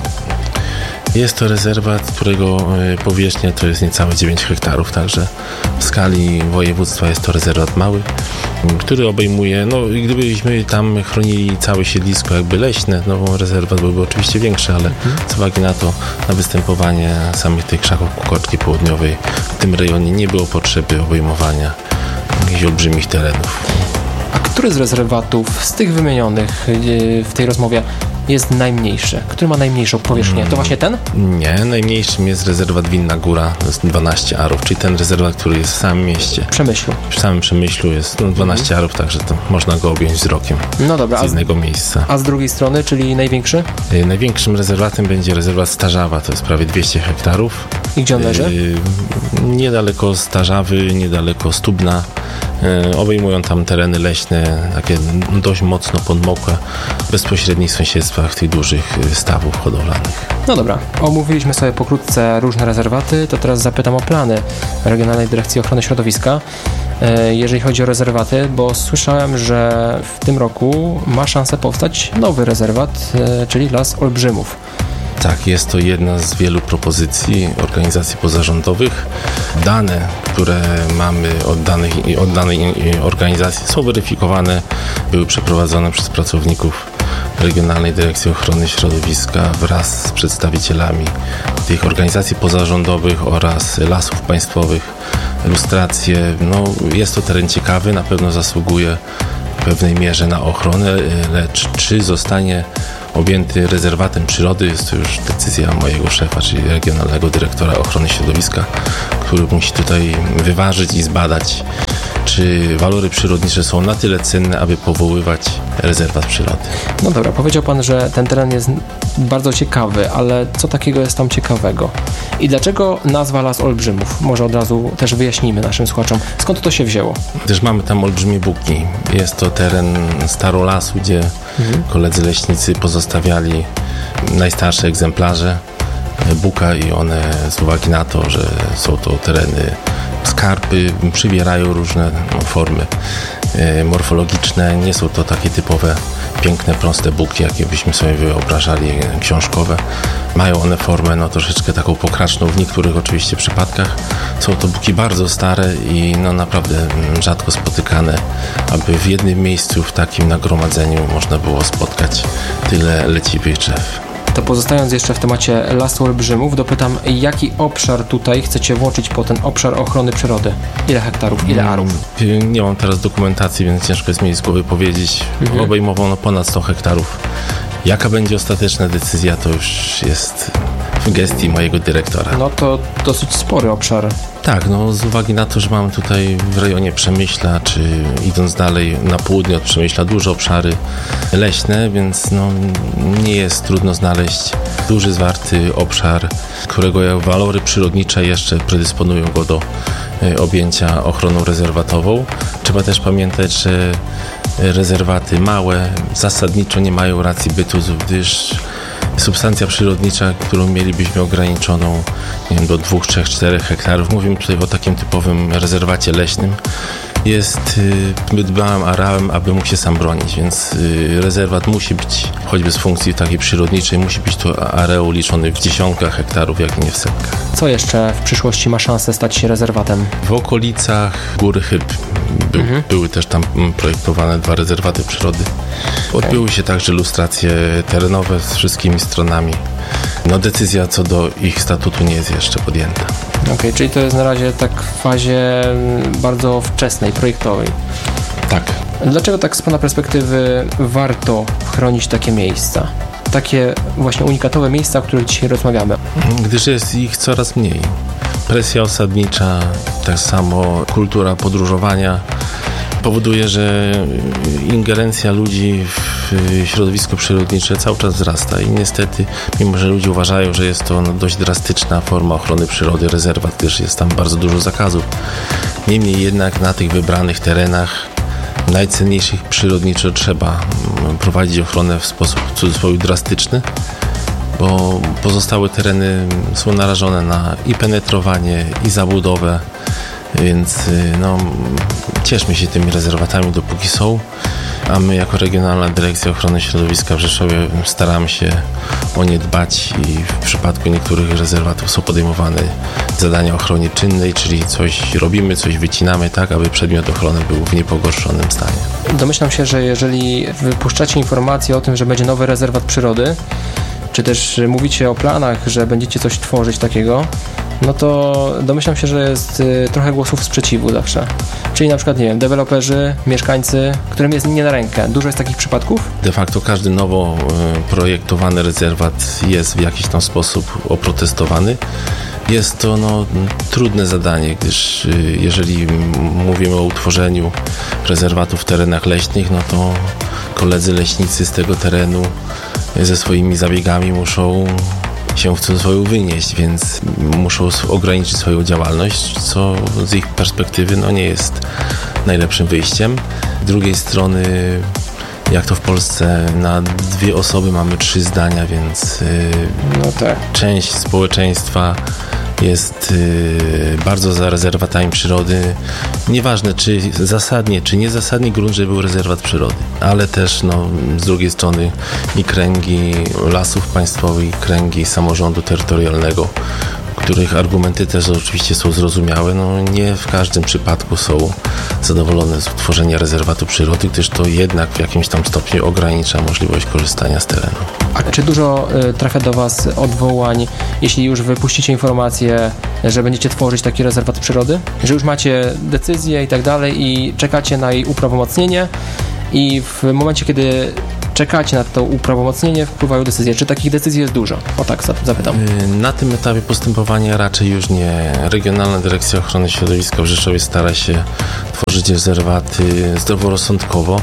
Jest to rezerwat, którego powierzchnia to jest niecałe dziewięć hektarów, także w skali województwa jest to rezerwat mały, który obejmuje, no gdybyśmy tam chronili całe siedlisko jakby leśne, no rezerwat byłby oczywiście większy, ale z uwagi na to, na występowanie samych tych krzaków kukoczki południowej w tym rejonie nie było potrzeby obejmowania jakichś olbrzymich terenów. A który z rezerwatów, z tych wymienionych w tej rozmowie, jest najmniejszy? Który ma najmniejszą powierzchnię? To właśnie ten? Nie, najmniejszym jest rezerwat Winna Góra, to jest dwanaście arów, czyli ten rezerwat, który jest w samym mieście. Przemyślu. W samym Przemyślu jest no, dwanaście mhm. arów, także to można go objąć wzrokiem. No dobra. Z jednego miejsca. A z drugiej strony, czyli największy? Yy, największym rezerwatem będzie rezerwat Starzawa, to jest prawie dwieście hektarów. I gdzie on leży? Yy, niedaleko Starzawy, niedaleko Stubna. Yy, obejmują tam tereny leśne, takie dość mocno podmokłe, w bezpośrednich sąsiedztwach tych dużych stawów hodowlanych. No dobra, omówiliśmy sobie pokrótce różne rezerwaty, to teraz zapytam o plany Regionalnej Dyrekcji Ochrony Środowiska. jeżeli chodzi o rezerwaty, bo słyszałem, że w tym roku ma szansę powstać nowy rezerwat, czyli Las Olbrzymów. Tak, jest to jedna z wielu propozycji organizacji pozarządowych. Dane, które mamy od, danych, od danej organizacji są weryfikowane, były przeprowadzone przez pracowników Regionalnej Dyrekcji Ochrony Środowiska wraz z przedstawicielami tych organizacji pozarządowych oraz lasów państwowych. Lustracje, no jest to teren ciekawy, na pewno zasługuje w pewnej mierze na ochronę, lecz czy zostanie objęty rezerwatem przyrody, jest to już decyzja mojego szefa, czyli Regionalnego Dyrektora Ochrony Środowiska, który musi tutaj wyważyć i zbadać, czy walory przyrodnicze są na tyle cenne, aby powoływać rezerwat przyrody. No dobra, powiedział Pan, że ten teren jest bardzo ciekawy, ale co takiego jest tam ciekawego? I dlaczego nazwa Las Olbrzymów? Może od razu też wyjaśnimy naszym słuchaczom, skąd to się wzięło? Też mamy tam olbrzymie buki. Jest to teren starolasu, gdzie mhm. koledzy leśnicy pozostawiali najstarsze egzemplarze buka i one z uwagi na to, że są to tereny skarpy, przybierają różne no, formy e, morfologiczne. Nie są to takie typowe, piękne, proste buki, jakie byśmy sobie wyobrażali, książkowe. Mają one formę no, troszeczkę taką pokraczną w niektórych oczywiście przypadkach. Są to buki bardzo stare i no, naprawdę rzadko spotykane, aby w jednym miejscu, w takim nagromadzeniu można było spotkać tyle leciwych drzew. To pozostając jeszcze w temacie Lasu Olbrzymów, dopytam, jaki obszar tutaj chcecie włączyć po ten obszar ochrony przyrody? Ile hektarów, ile arów? Nie mam teraz dokumentacji, więc ciężko jest mi z głowy powiedzieć. Mhm. Obejmował no ponad sto hektarów. Jaka będzie ostateczna decyzja, to już jest w gestii mojego dyrektora. No to dosyć spory obszar. Tak, no z uwagi na to, że mamy tutaj w rejonie Przemyśla, czy idąc dalej na południe od Przemyśla, duże obszary leśne, więc no, nie jest trudno znaleźć duży, zwarty obszar, którego walory przyrodnicze jeszcze predysponują go do objęcia ochroną rezerwatową. Trzeba też pamiętać, że rezerwaty małe zasadniczo nie mają racji bytu, gdyż substancja przyrodnicza, którą mielibyśmy ograniczoną nie wiem, do dwóch, trzech, czterech hektarów, mówimy tutaj o takim typowym rezerwacie leśnym, jest zbyt małym areałem, aby mógł się sam bronić, więc rezerwat musi być, choćby z funkcji takiej przyrodniczej, musi być to areał liczony w dziesiątkach hektarów, jak nie w setkach. Co jeszcze w przyszłości ma szansę stać się rezerwatem? W okolicach Góry Chyb by, mhm. były też tam projektowane dwa rezerwaty przyrody. Odbyły się także lustracje terenowe z wszystkimi stronami. No decyzja co do ich statutu nie jest jeszcze podjęta. Okej, okay, czyli to jest na razie tak w fazie bardzo wczesnej, projektowej. Tak. Dlaczego tak z Pana perspektywy warto chronić takie miejsca? Takie właśnie unikatowe miejsca, o których dzisiaj rozmawiamy? Gdyż jest ich coraz mniej. Presja osadnicza, tak samo kultura podróżowania powoduje, że ingerencja ludzi w środowisko przyrodnicze cały czas wzrasta i niestety, mimo że ludzie uważają, że jest to no, dość drastyczna forma ochrony przyrody, rezerwat, gdyż jest tam bardzo dużo zakazów. Niemniej jednak na tych wybranych terenach najcenniejszych przyrodniczo trzeba prowadzić ochronę w sposób w cudzysłowie drastyczny, bo pozostałe tereny są narażone na i penetrowanie, i zabudowę, więc no, cieszmy się tymi rezerwatami, dopóki są, a my jako Regionalna Dyrekcja Ochrony Środowiska w Rzeszowie staramy się o nie dbać i w przypadku niektórych rezerwatów są podejmowane zadania ochrony czynnej, czyli coś robimy, coś wycinamy tak, aby przedmiot ochrony był w niepogorszonym stanie. Domyślam się, że jeżeli wypuszczacie informacje o tym, że będzie nowy rezerwat przyrody, czy też mówicie o planach, że będziecie coś tworzyć takiego, no to domyślam się, że jest y, trochę głosów sprzeciwu zawsze. Czyli na przykład, nie wiem, deweloperzy, mieszkańcy, którym jest nie na rękę. Dużo jest takich przypadków? De facto każdy nowo y, projektowany rezerwat jest w jakiś tam sposób oprotestowany. Jest to no, trudne zadanie, gdyż y, jeżeli mówimy o utworzeniu rezerwatu w terenach leśnych, no to koledzy leśnicy z tego terenu y, ze swoimi zabiegami muszą się w cudzysłowie wynieść, więc muszą ograniczyć swoją działalność, co z ich perspektywy no, nie jest najlepszym wyjściem. Z drugiej strony, jak to w Polsce, na dwie osoby mamy trzy zdania, więc yy, no tak. część społeczeństwa jest y, bardzo za rezerwatami przyrody. Nieważne, czy zasadnie, czy niezasadnie grunt, żeby był rezerwat przyrody, ale też no, z drugiej strony i kręgi lasów państwowych, i kręgi samorządu terytorialnego, których argumenty też oczywiście są zrozumiałe. No, nie w każdym przypadku są zadowolone z utworzenia rezerwatu przyrody, gdyż to jednak w jakimś tam stopniu ogranicza możliwość korzystania z terenu. A czy dużo y, trafia do Was odwołań, jeśli już wypuścicie informację, że będziecie tworzyć taki rezerwat przyrody? Że już macie decyzję i tak dalej i czekacie na jej uprawomocnienie i w momencie, kiedy czekacie na to uprawomocnienie, wpływają decyzje. Czy takich decyzji jest dużo? O tak zapytam. Na tym etapie postępowania raczej już nie. Regionalna Dyrekcja Ochrony Środowiska w Rzeszowie stara się tworzyć rezerwaty zdroworozsądkowo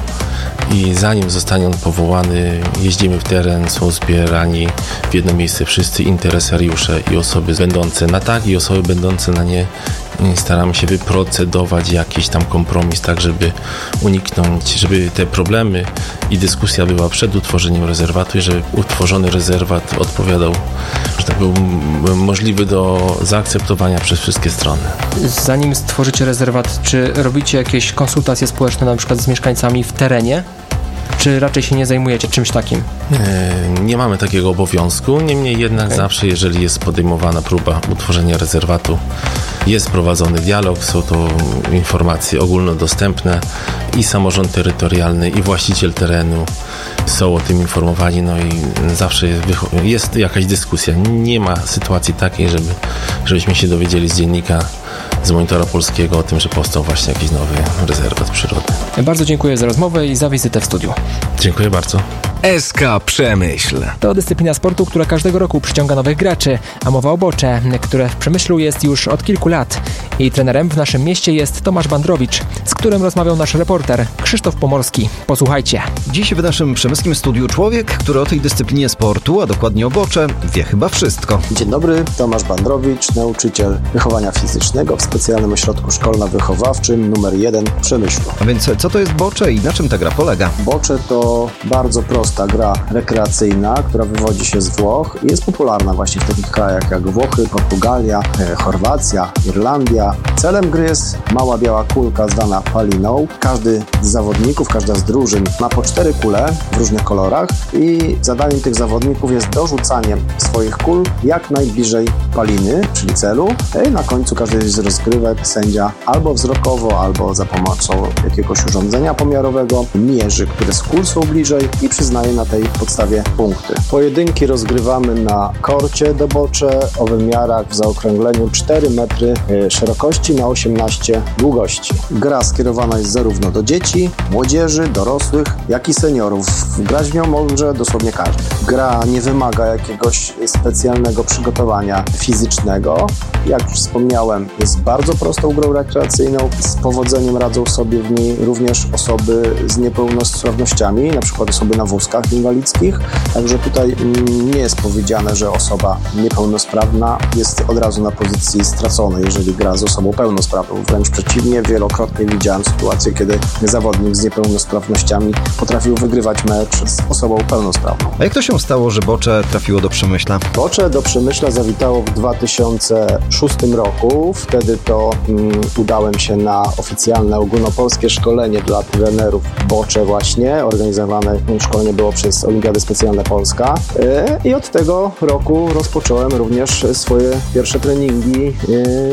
i zanim zostanie on powołany, jeździmy w teren, są zbierani w jedno miejsce wszyscy interesariusze i osoby będące na tak i osoby będące na nie. Staramy się wyprocedować jakiś tam kompromis, tak żeby uniknąć, żeby te problemy i dyskusja była przed utworzeniem rezerwatu i żeby utworzony rezerwat odpowiadał, że tak był możliwy do zaakceptowania przez wszystkie strony. Zanim stworzycie rezerwat, czy robicie jakieś konsultacje społeczne na przykład z mieszkańcami w terenie? Czy raczej się nie zajmujecie czymś takim? Nie, nie mamy takiego obowiązku, niemniej jednak okay. zawsze, jeżeli jest podejmowana próba utworzenia rezerwatu, jest prowadzony dialog, są to informacje ogólnodostępne i samorząd terytorialny, i właściciel terenu są o tym informowani, no i zawsze jest, jest jakaś dyskusja. Nie ma sytuacji takiej, żeby, żebyśmy się dowiedzieli z dziennika, z Monitora Polskiego o tym, że powstał właśnie jakiś nowy rezerwat przyrody. Bardzo dziękuję za rozmowę i za wizytę w studiu. Dziękuję bardzo. S K Przemyśl. To dyscyplina sportu, która każdego roku przyciąga nowych graczy, a mowa o bocze, które w Przemyślu jest już od kilku lat. Jej trenerem w naszym mieście jest Tomasz Bandrowicz, z którym rozmawiał nasz reporter Krzysztof Pomorski. Posłuchajcie. Dziś w naszym przemyskim studiu człowiek, który o tej dyscyplinie sportu, a dokładnie o bocze, wie chyba wszystko. Dzień dobry, Tomasz Bandrowicz, nauczyciel wychowania fizycznego w specjalnym ośrodku szkolno-wychowawczym numer jeden w Przemyślu. A więc co to jest bocze i na czym ta gra polega? Bocze to bardzo prosta gra rekreacyjna, która wywodzi się z Włoch i jest popularna właśnie w takich krajach jak Włochy, Portugalia, Chorwacja, Irlandia. Celem gry jest mała biała kulka zwana paliną. Każdy z zawodników, każda z drużyn ma po cztery kule w różnych kolorach i zadaniem tych zawodników jest dorzucanie swoich kul jak najbliżej paliny, czyli celu. I na końcu każdej z rozgrywek sędzia albo wzrokowo, albo za pomocą jakiegoś urządzenia pomiarowego mierzy, które z kul są bliżej i przyznaje na tej podstawie punkty. Pojedynki rozgrywamy na korcie do bocze o wymiarach w zaokrągleniu cztery metry szerokości na osiemnaście długości. Gra skierowana jest zarówno do dzieci, młodzieży, dorosłych, jak i seniorów. Grać w nią może dosłownie każdy. Gra nie wymaga jakiegoś specjalnego przygotowania fizycznego. Jak już wspomniałem, jest bardzo prostą grą rekreacyjną. Z powodzeniem radzą sobie w niej również osoby z niepełnosprawnościami, na przykład osoby na wózkach inwalidzkich. Także tutaj nie jest powiedziane, że osoba niepełnosprawna jest od razu na pozycji straconej, jeżeli gra z osobą pełnosprawną. Wręcz przeciwnie, wielokrotnie widziałem sytuację, kiedy zawodnik z niepełnosprawnościami potrafił wygrywać mecz z osobą pełnosprawną. A jak to się stało, że bocze trafiło do Przemyśla? Bocze do Przemyśla zawitało w dwa tysiące szóstym roku. Wtedy to um, udałem się na oficjalne ogólnopolskie szkolenie dla trenerów bocze właśnie. Organizowane szkolenie było przez Olimpiady Specjalne Polska. Yy, I od tego roku rozpocząłem również swoje pierwsze treningi yy,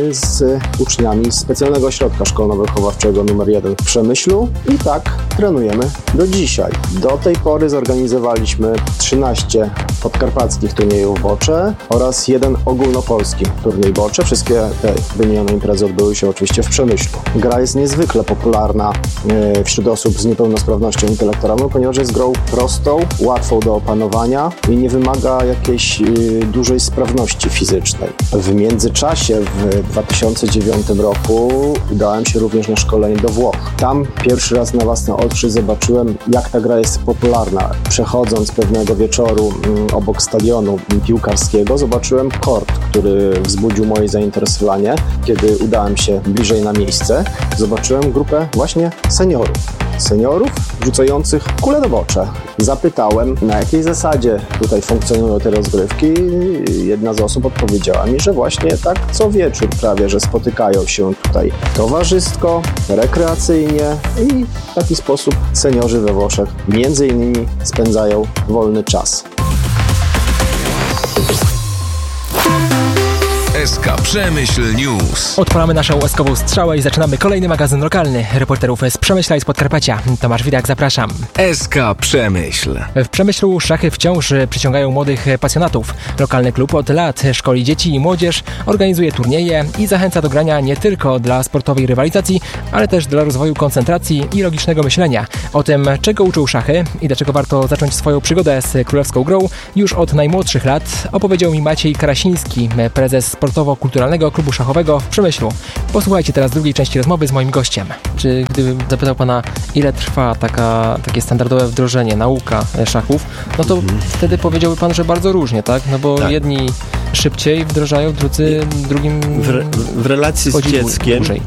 z uczniami specjalnego ośrodka szkolno-wychowawczego numer jeden w Przemyślu i tak trenujemy do dzisiaj. Do tej pory zorganizowaliśmy trzynaście podkarpackich turniejów bocze oraz jeden ogólnopolski turniej bocze. Wszystkie te wymienione imprezy odbyły się oczywiście w Przemyślu. Gra jest niezwykle popularna yy, wśród osób z niepełnosprawnością intelektualną, ponieważ jest grą prostą, łatwą do opanowania i nie wymaga jakiejś yy, dużej sprawności fizycznej. W międzyczasie w dwa tysiące dziewiątym roku udałem się również na szkolenie do Włoch. Tam pierwszy raz na własne oczy zobaczyłem, jak ta gra jest popularna. Przechodząc pewnego wieczoru yy, obok stadionu piłkarskiego, zobaczyłem kort, który wzbudził moje zainteresowanie. Kiedy udałem się bliżej na miejsce, zobaczyłem grupę właśnie seniorów. seniorów rzucających kule do bocze. Zapytałem, na jakiej zasadzie tutaj funkcjonują te rozgrywki. Jedna z osób odpowiedziała mi, że właśnie tak co wieczór prawie, że spotykają się tutaj towarzysko, rekreacyjnie i w taki sposób seniorzy we Włoszech między innymi spędzają wolny czas. S K Przemyśl News. Odpalamy naszą łaskową strzałę i zaczynamy kolejny magazyn lokalny. Reporterów z Przemyśla i z Podkarpacia. Tomasz Widak, zapraszam. S K Przemyśl. W Przemyślu szachy wciąż przyciągają młodych pasjonatów. Lokalny klub od lat szkoli dzieci i młodzież, organizuje turnieje i zachęca do grania nie tylko dla sportowej rywalizacji, ale też dla rozwoju koncentracji i logicznego myślenia. O tym, czego uczył szachy i dlaczego warto zacząć swoją przygodę z królewską grą już od najmłodszych lat, opowiedział mi Maciej Karasiński, prezes Sportowo-Kulturalnego Klubu Szachowego w Przemyślu. Posłuchajcie teraz drugiej części rozmowy z moim gościem. Czy gdybym zapytał pana, ile trwa taka, takie standardowe wdrożenie, nauka szachów, no to mhm. wtedy powiedziałby pan, że bardzo różnie, tak? No bo tak. jedni szybciej wdrażają, drudzy drugim w, re, w relacji z dzieckiem mhm.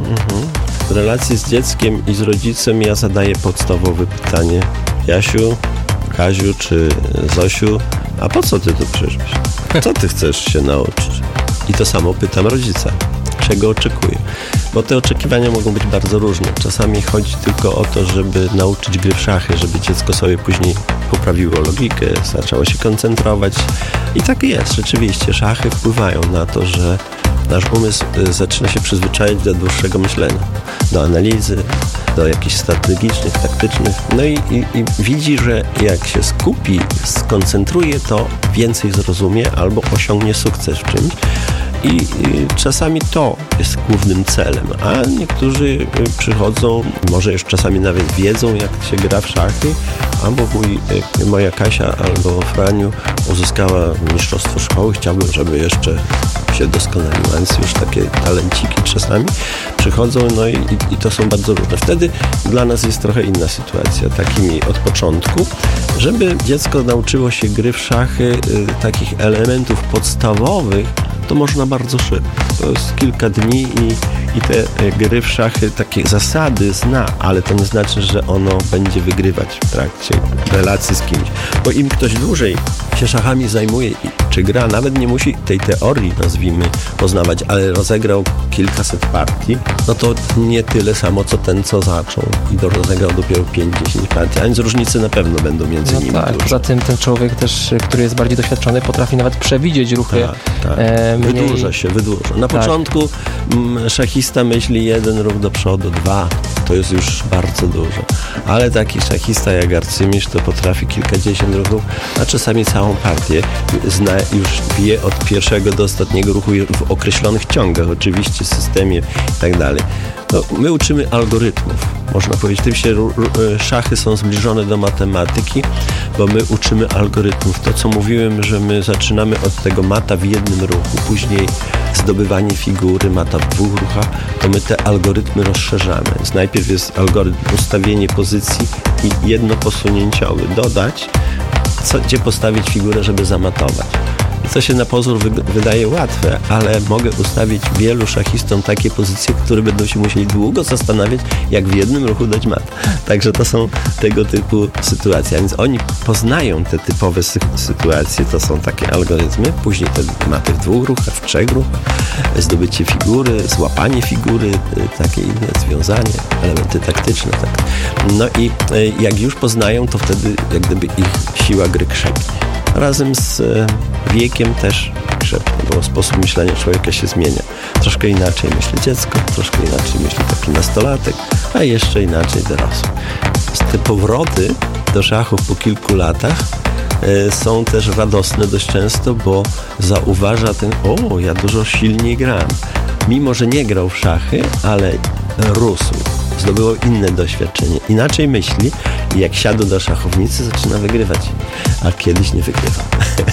w relacji z dzieckiem i z rodzicem ja zadaję podstawowe pytanie: Jasiu, Kaziu czy Zosiu, a po co ty tu przyszłeś? Co ty chcesz się nauczyć? I to samo pytam rodzica, czego oczekuje. Bo te oczekiwania mogą być bardzo różne. Czasami chodzi tylko o to, żeby nauczyć gry w szachy, żeby dziecko sobie później poprawiło logikę, zaczęło się koncentrować. I tak jest, rzeczywiście. Szachy wpływają na to, że nasz umysł zaczyna się przyzwyczajać do dłuższego myślenia, do analizy, do jakichś strategicznych, taktycznych. No i, i, i widzi, że jak się skupi, skoncentruje, to więcej zrozumie albo osiągnie sukces w czymś. I, I czasami to jest głównym celem, a niektórzy przychodzą, może już czasami nawet wiedzą, jak się gra w szachy, albo mój, moja Kasia albo Franiu uzyskała mistrzostwo szkoły, chciałbym, żeby jeszcze się doskonaliła, więc już takie talenciki czasami przychodzą, no i, i to są bardzo różne. Wtedy dla nas jest trochę inna sytuacja, takimi od początku, żeby dziecko nauczyło się gry w szachy, y, takich elementów podstawowych, to można bardzo szybko. To jest kilka dni i, i te gry w szachy, takie zasady zna, ale to nie znaczy, że ono będzie wygrywać w trakcie relacji z kimś. Bo im ktoś dłużej się szachami zajmuje, czy gra, nawet nie musi tej teorii, nazwijmy, poznawać, ale rozegrał kilkaset partii, no to nie tyle samo, co ten, co zaczął i do rozegrał dopiero pięć dziesięć partii, a więc różnice na pewno będą między no nimi. Tak, poza tym ten człowiek też, który jest bardziej doświadczony, potrafi nawet przewidzieć ruchy. Tak, tak. E, mniej... Wydłuża się, wydłuża. Na tak. początku m, szachista myśli jeden ruch do przodu, dwa. To jest już bardzo dużo. Ale taki szachista jak arcymistrz to potrafi kilkadziesiąt ruchów, a czasami całą partię zna, już wie od pierwszego do ostatniego ruchu w określonych ciągach, oczywiście, systemie i tak dalej. No, my uczymy algorytmów, można powiedzieć. Tym się szachy są zbliżone do matematyki, bo my uczymy algorytmów. To, co mówiłem, że my zaczynamy od tego mata w jednym ruchu, później zdobywanie figury, mata w dwóch ruchach, to my te algorytmy rozszerzamy. Więc najpierw jest algorytm ustawienie pozycji i jedno posunięciowy. Dodać, co, gdzie postawić figurę, żeby zamatować. To się na pozór wy- wydaje łatwe, ale mogę ustawić wielu szachistom takie pozycje, które będą się musieli długo zastanawiać, jak w jednym ruchu dać mat. Także to są tego typu sytuacje. A więc oni poznają te typowe sy- sytuacje, to są takie algorytmy, później te maty w dwóch ruchach, w trzech ruchach, zdobycie figury, złapanie figury, takie inne, związanie, elementy taktyczne. Tak. No i jak już poznają, to wtedy jak gdyby ich siła gry krzepnie. Razem z wiekiem też krzepnie, bo sposób myślenia człowieka się zmienia. Troszkę inaczej myśli dziecko, troszkę inaczej myśli taki nastolatek, a jeszcze inaczej dorosły. Te powroty do szachów po kilku latach y, są też radosne dość często, bo zauważa ten, o, ja dużo silniej gram. Mimo że nie grał w szachy, ale rósł. Zdobyło inne doświadczenie. Inaczej myśli i jak siadł do szachownicy, zaczyna wygrywać. A kiedyś nie wygrywał.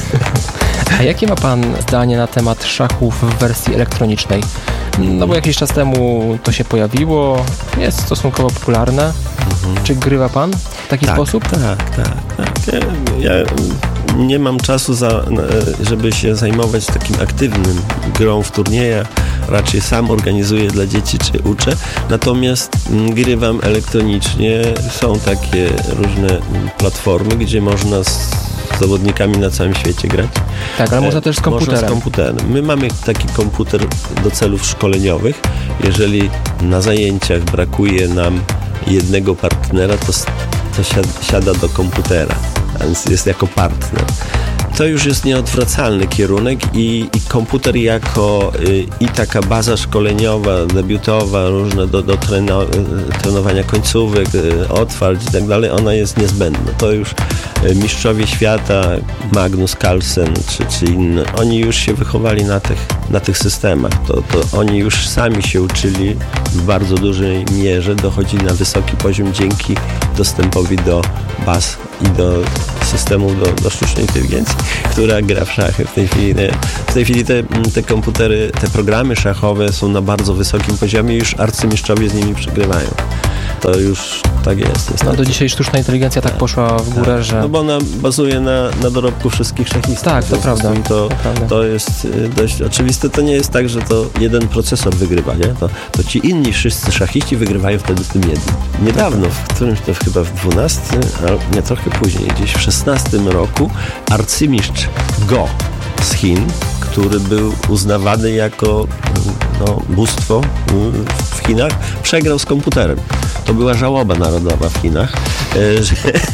A jakie ma pan zdanie na temat szachów w wersji elektronicznej? No bo jakiś czas temu to się pojawiło, jest stosunkowo popularne. Mhm. Czy grywa pan w taki tak, sposób? Tak, tak, tak. Ja, ja nie mam czasu, za, żeby się zajmować takim aktywnym grą w turniejach, raczej sam organizuję dla dzieci, czy uczę. Natomiast grywam elektronicznie. Są takie różne platformy, gdzie można z zawodnikami na całym świecie grać. Tak, ale można też z komputerem. Można z komputerem. My mamy taki komputer do celów szkoleniowych. Jeżeli na zajęciach brakuje nam jednego partnera, to, to siada do komputera, a więc jest jako partner. To już jest nieodwracalny kierunek i, i komputer jako y, i taka baza szkoleniowa, debiutowa, różne do, do treno, y, trenowania końcówek, y, otwarć i tak dalej, ona jest niezbędna. To już y, mistrzowie świata, Magnus Carlsen czy, czy inne, oni już się wychowali na tych, na tych systemach. To, to oni już sami się uczyli w bardzo dużej mierze, dochodzi na wysoki poziom dzięki dostępowi do baz i do systemów, do, do sztucznej inteligencji, która gra w szachy. W tej chwili, w tej chwili te, te komputery, te programy szachowe są na bardzo wysokim poziomie i już arcymistrzowie z nimi przegrywają. To już tak jest. Niestety. No do dzisiaj sztuczna inteligencja tak poszła w górę, tak. że... No bo ona bazuje na, na dorobku wszystkich szachistów. Tak, to prawda. To, to prawda. To jest dość oczywiste. To nie jest tak, że to jeden procesor wygrywa, nie? To, to ci inni wszyscy szachiści wygrywają wtedy w tym jednym. Niedawno, w którymś to chyba w dwunastym, a nie, trochę później, gdzieś w szesnastym roku arcymistrz Go z Chin, który był uznawany jako no, bóstwo w Chinach, przegrał z komputerem. To była żałoba narodowa w Chinach, że,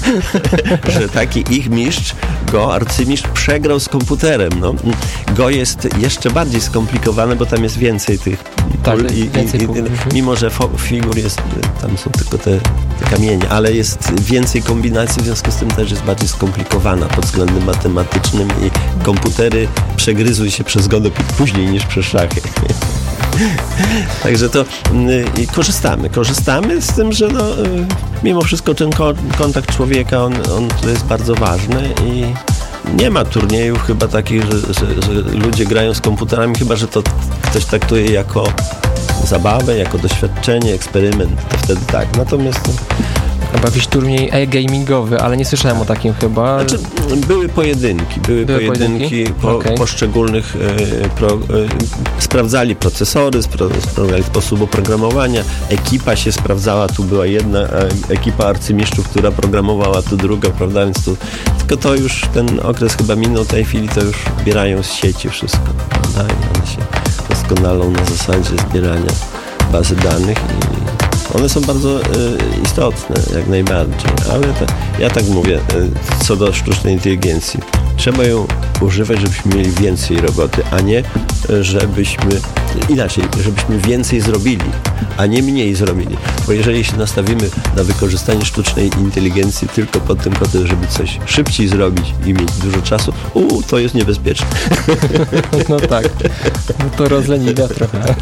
że taki ich mistrz, Go, arcymistrz, przegrał z komputerem. No. Go jest jeszcze bardziej skomplikowane, bo tam jest więcej tych tak, pól i, więcej i, pól. i, mimo że figur jest, tam są tylko te, te kamienie, ale jest więcej kombinacji, w związku z tym też jest bardziej skomplikowana pod względem matematycznym i komputery przegryzły się przez Go później niż przez szachy. Także to y, korzystamy. Korzystamy z tym, że no, y, mimo wszystko ten ko- kontakt człowieka, on, on to jest bardzo ważny i nie ma turniejów chyba takich, że, że, że ludzie grają z komputerami, chyba że to ktoś traktuje jako zabawę, jako doświadczenie, eksperyment, to wtedy tak. Natomiast Chyba jakiś turniej e-gamingowy, ale nie słyszałem o takim chyba. Znaczy, były pojedynki, były, były pojedynki, pojedynki? Po, okay. poszczególnych e, pro, e, sprawdzali procesory, spra, sprawdzali sposób oprogramowania, ekipa się sprawdzała, tu była jedna ekipa arcymistrzów, która programowała, tu druga, prawda, więc tu, tylko to już ten okres chyba minął, w tej chwili to już zbierają z sieci wszystko, prawda, i one się doskonalą na zasadzie zbierania bazy danych i one są bardzo y, istotne, jak najbardziej, ale to, ja tak mówię, y, co do sztucznej inteligencji. Trzeba ją używać, żebyśmy mieli więcej roboty, a nie żebyśmy, inaczej, żebyśmy więcej zrobili, a nie mniej zrobili. Bo jeżeli się nastawimy na wykorzystanie sztucznej inteligencji tylko pod tym kątem, żeby coś szybciej zrobić i mieć dużo czasu, u, to jest niebezpieczne. No tak, no to rozleniwia trochę.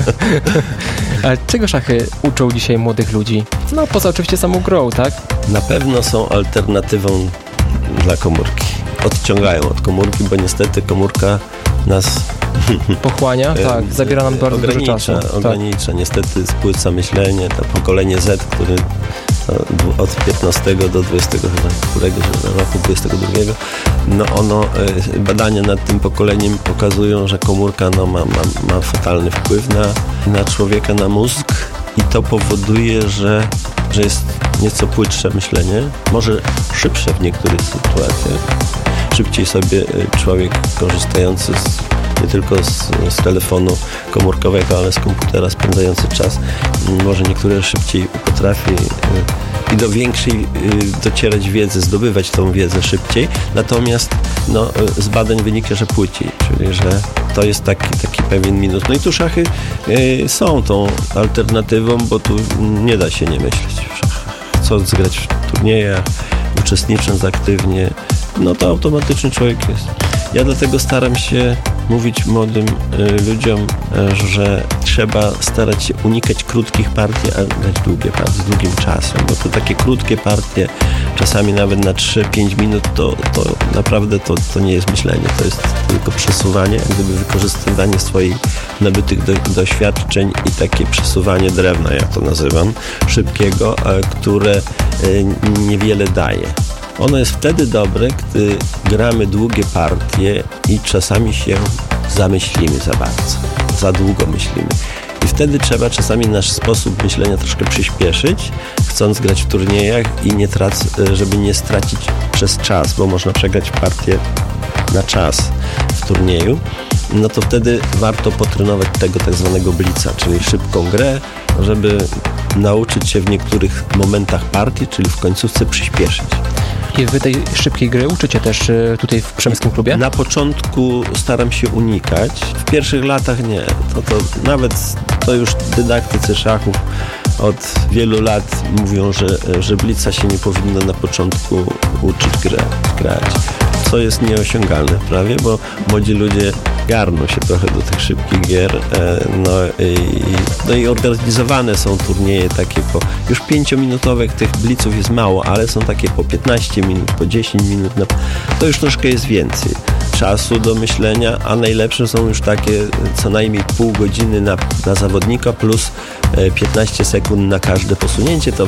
A czego szachy uczą dzisiaj młodych ludzi? No poza oczywiście samą grą, tak? Na pewno są alternatywą dla komórki. Odciągają od komórki, bo niestety komórka nas pochłania, tak, zabiera nam bardzo dużo czasu. Ogranicza, tak. Niestety spłyca myślenie, to pokolenie Z, który od piętnastego do dwudziestego roku, dwudziestego drugiego, no ono, badania nad tym pokoleniem pokazują, że komórka no, ma, ma, ma fatalny wpływ na, na człowieka, na mózg i to powoduje, że, że jest nieco płytsze myślenie, może szybsze w niektórych sytuacjach. Szybciej sobie człowiek korzystający z, nie tylko z, z telefonu komórkowego, ale z komputera spędzający czas, może niektóre szybciej potrafi i do większej docierać wiedzy, zdobywać tą wiedzę szybciej, natomiast no, z badań wynika, że płyciej, czyli że to jest taki, taki pewien minus. No i tu szachy y, są tą alternatywą, bo tu nie da się nie myśleć w szachach. Chcąc zgrać w turniejach, uczestnicząc aktywnie, no to automatycznie człowiek jest. Ja dlatego staram się mówić młodym y, ludziom, y, że trzeba starać się unikać krótkich partii, a grać długie partie z długim czasem, bo to takie krótkie partie, czasami nawet na trzy pięć minut, to, to naprawdę to, to nie jest myślenie, to jest tylko przesuwanie, jak gdyby wykorzystywanie swoich nabytych do, doświadczeń i takie przesuwanie drewna, ja to nazywam, szybkiego, a, które y, niewiele daje. Ono jest wtedy dobre, gdy gramy długie partie i czasami się zamyślimy za bardzo, za długo myślimy. I wtedy trzeba czasami nasz sposób myślenia troszkę przyspieszyć, chcąc grać w turniejach i nie trac, żeby nie stracić przez czas, bo można przegrać partię na czas w turnieju, no to wtedy warto potrenować tego tak zwanego blitza, czyli szybką grę, żeby nauczyć się w niektórych momentach partii, czyli w końcówce przyspieszyć. I wy tej szybkiej gry uczycie też tutaj w przemyskim klubie? Na początku staram się unikać. W pierwszych latach nie. To, to nawet to już dydaktycy szachów od wielu lat mówią, że, że blitza się nie powinno na początku uczyć grę, grać. Co jest nieosiągalne prawie, bo młodzi ludzie garną się trochę do tych szybkich gier. No i, no i organizowane są turnieje takie po już pięciominutowych, tych blitzów jest mało, ale są takie po piętnaście minut, po dziesięć minut. No, to już troszkę jest więcej czasu do myślenia, a najlepsze są już takie co najmniej pół godziny na, na zawodnika plus piętnaście sekund na każde posunięcie. To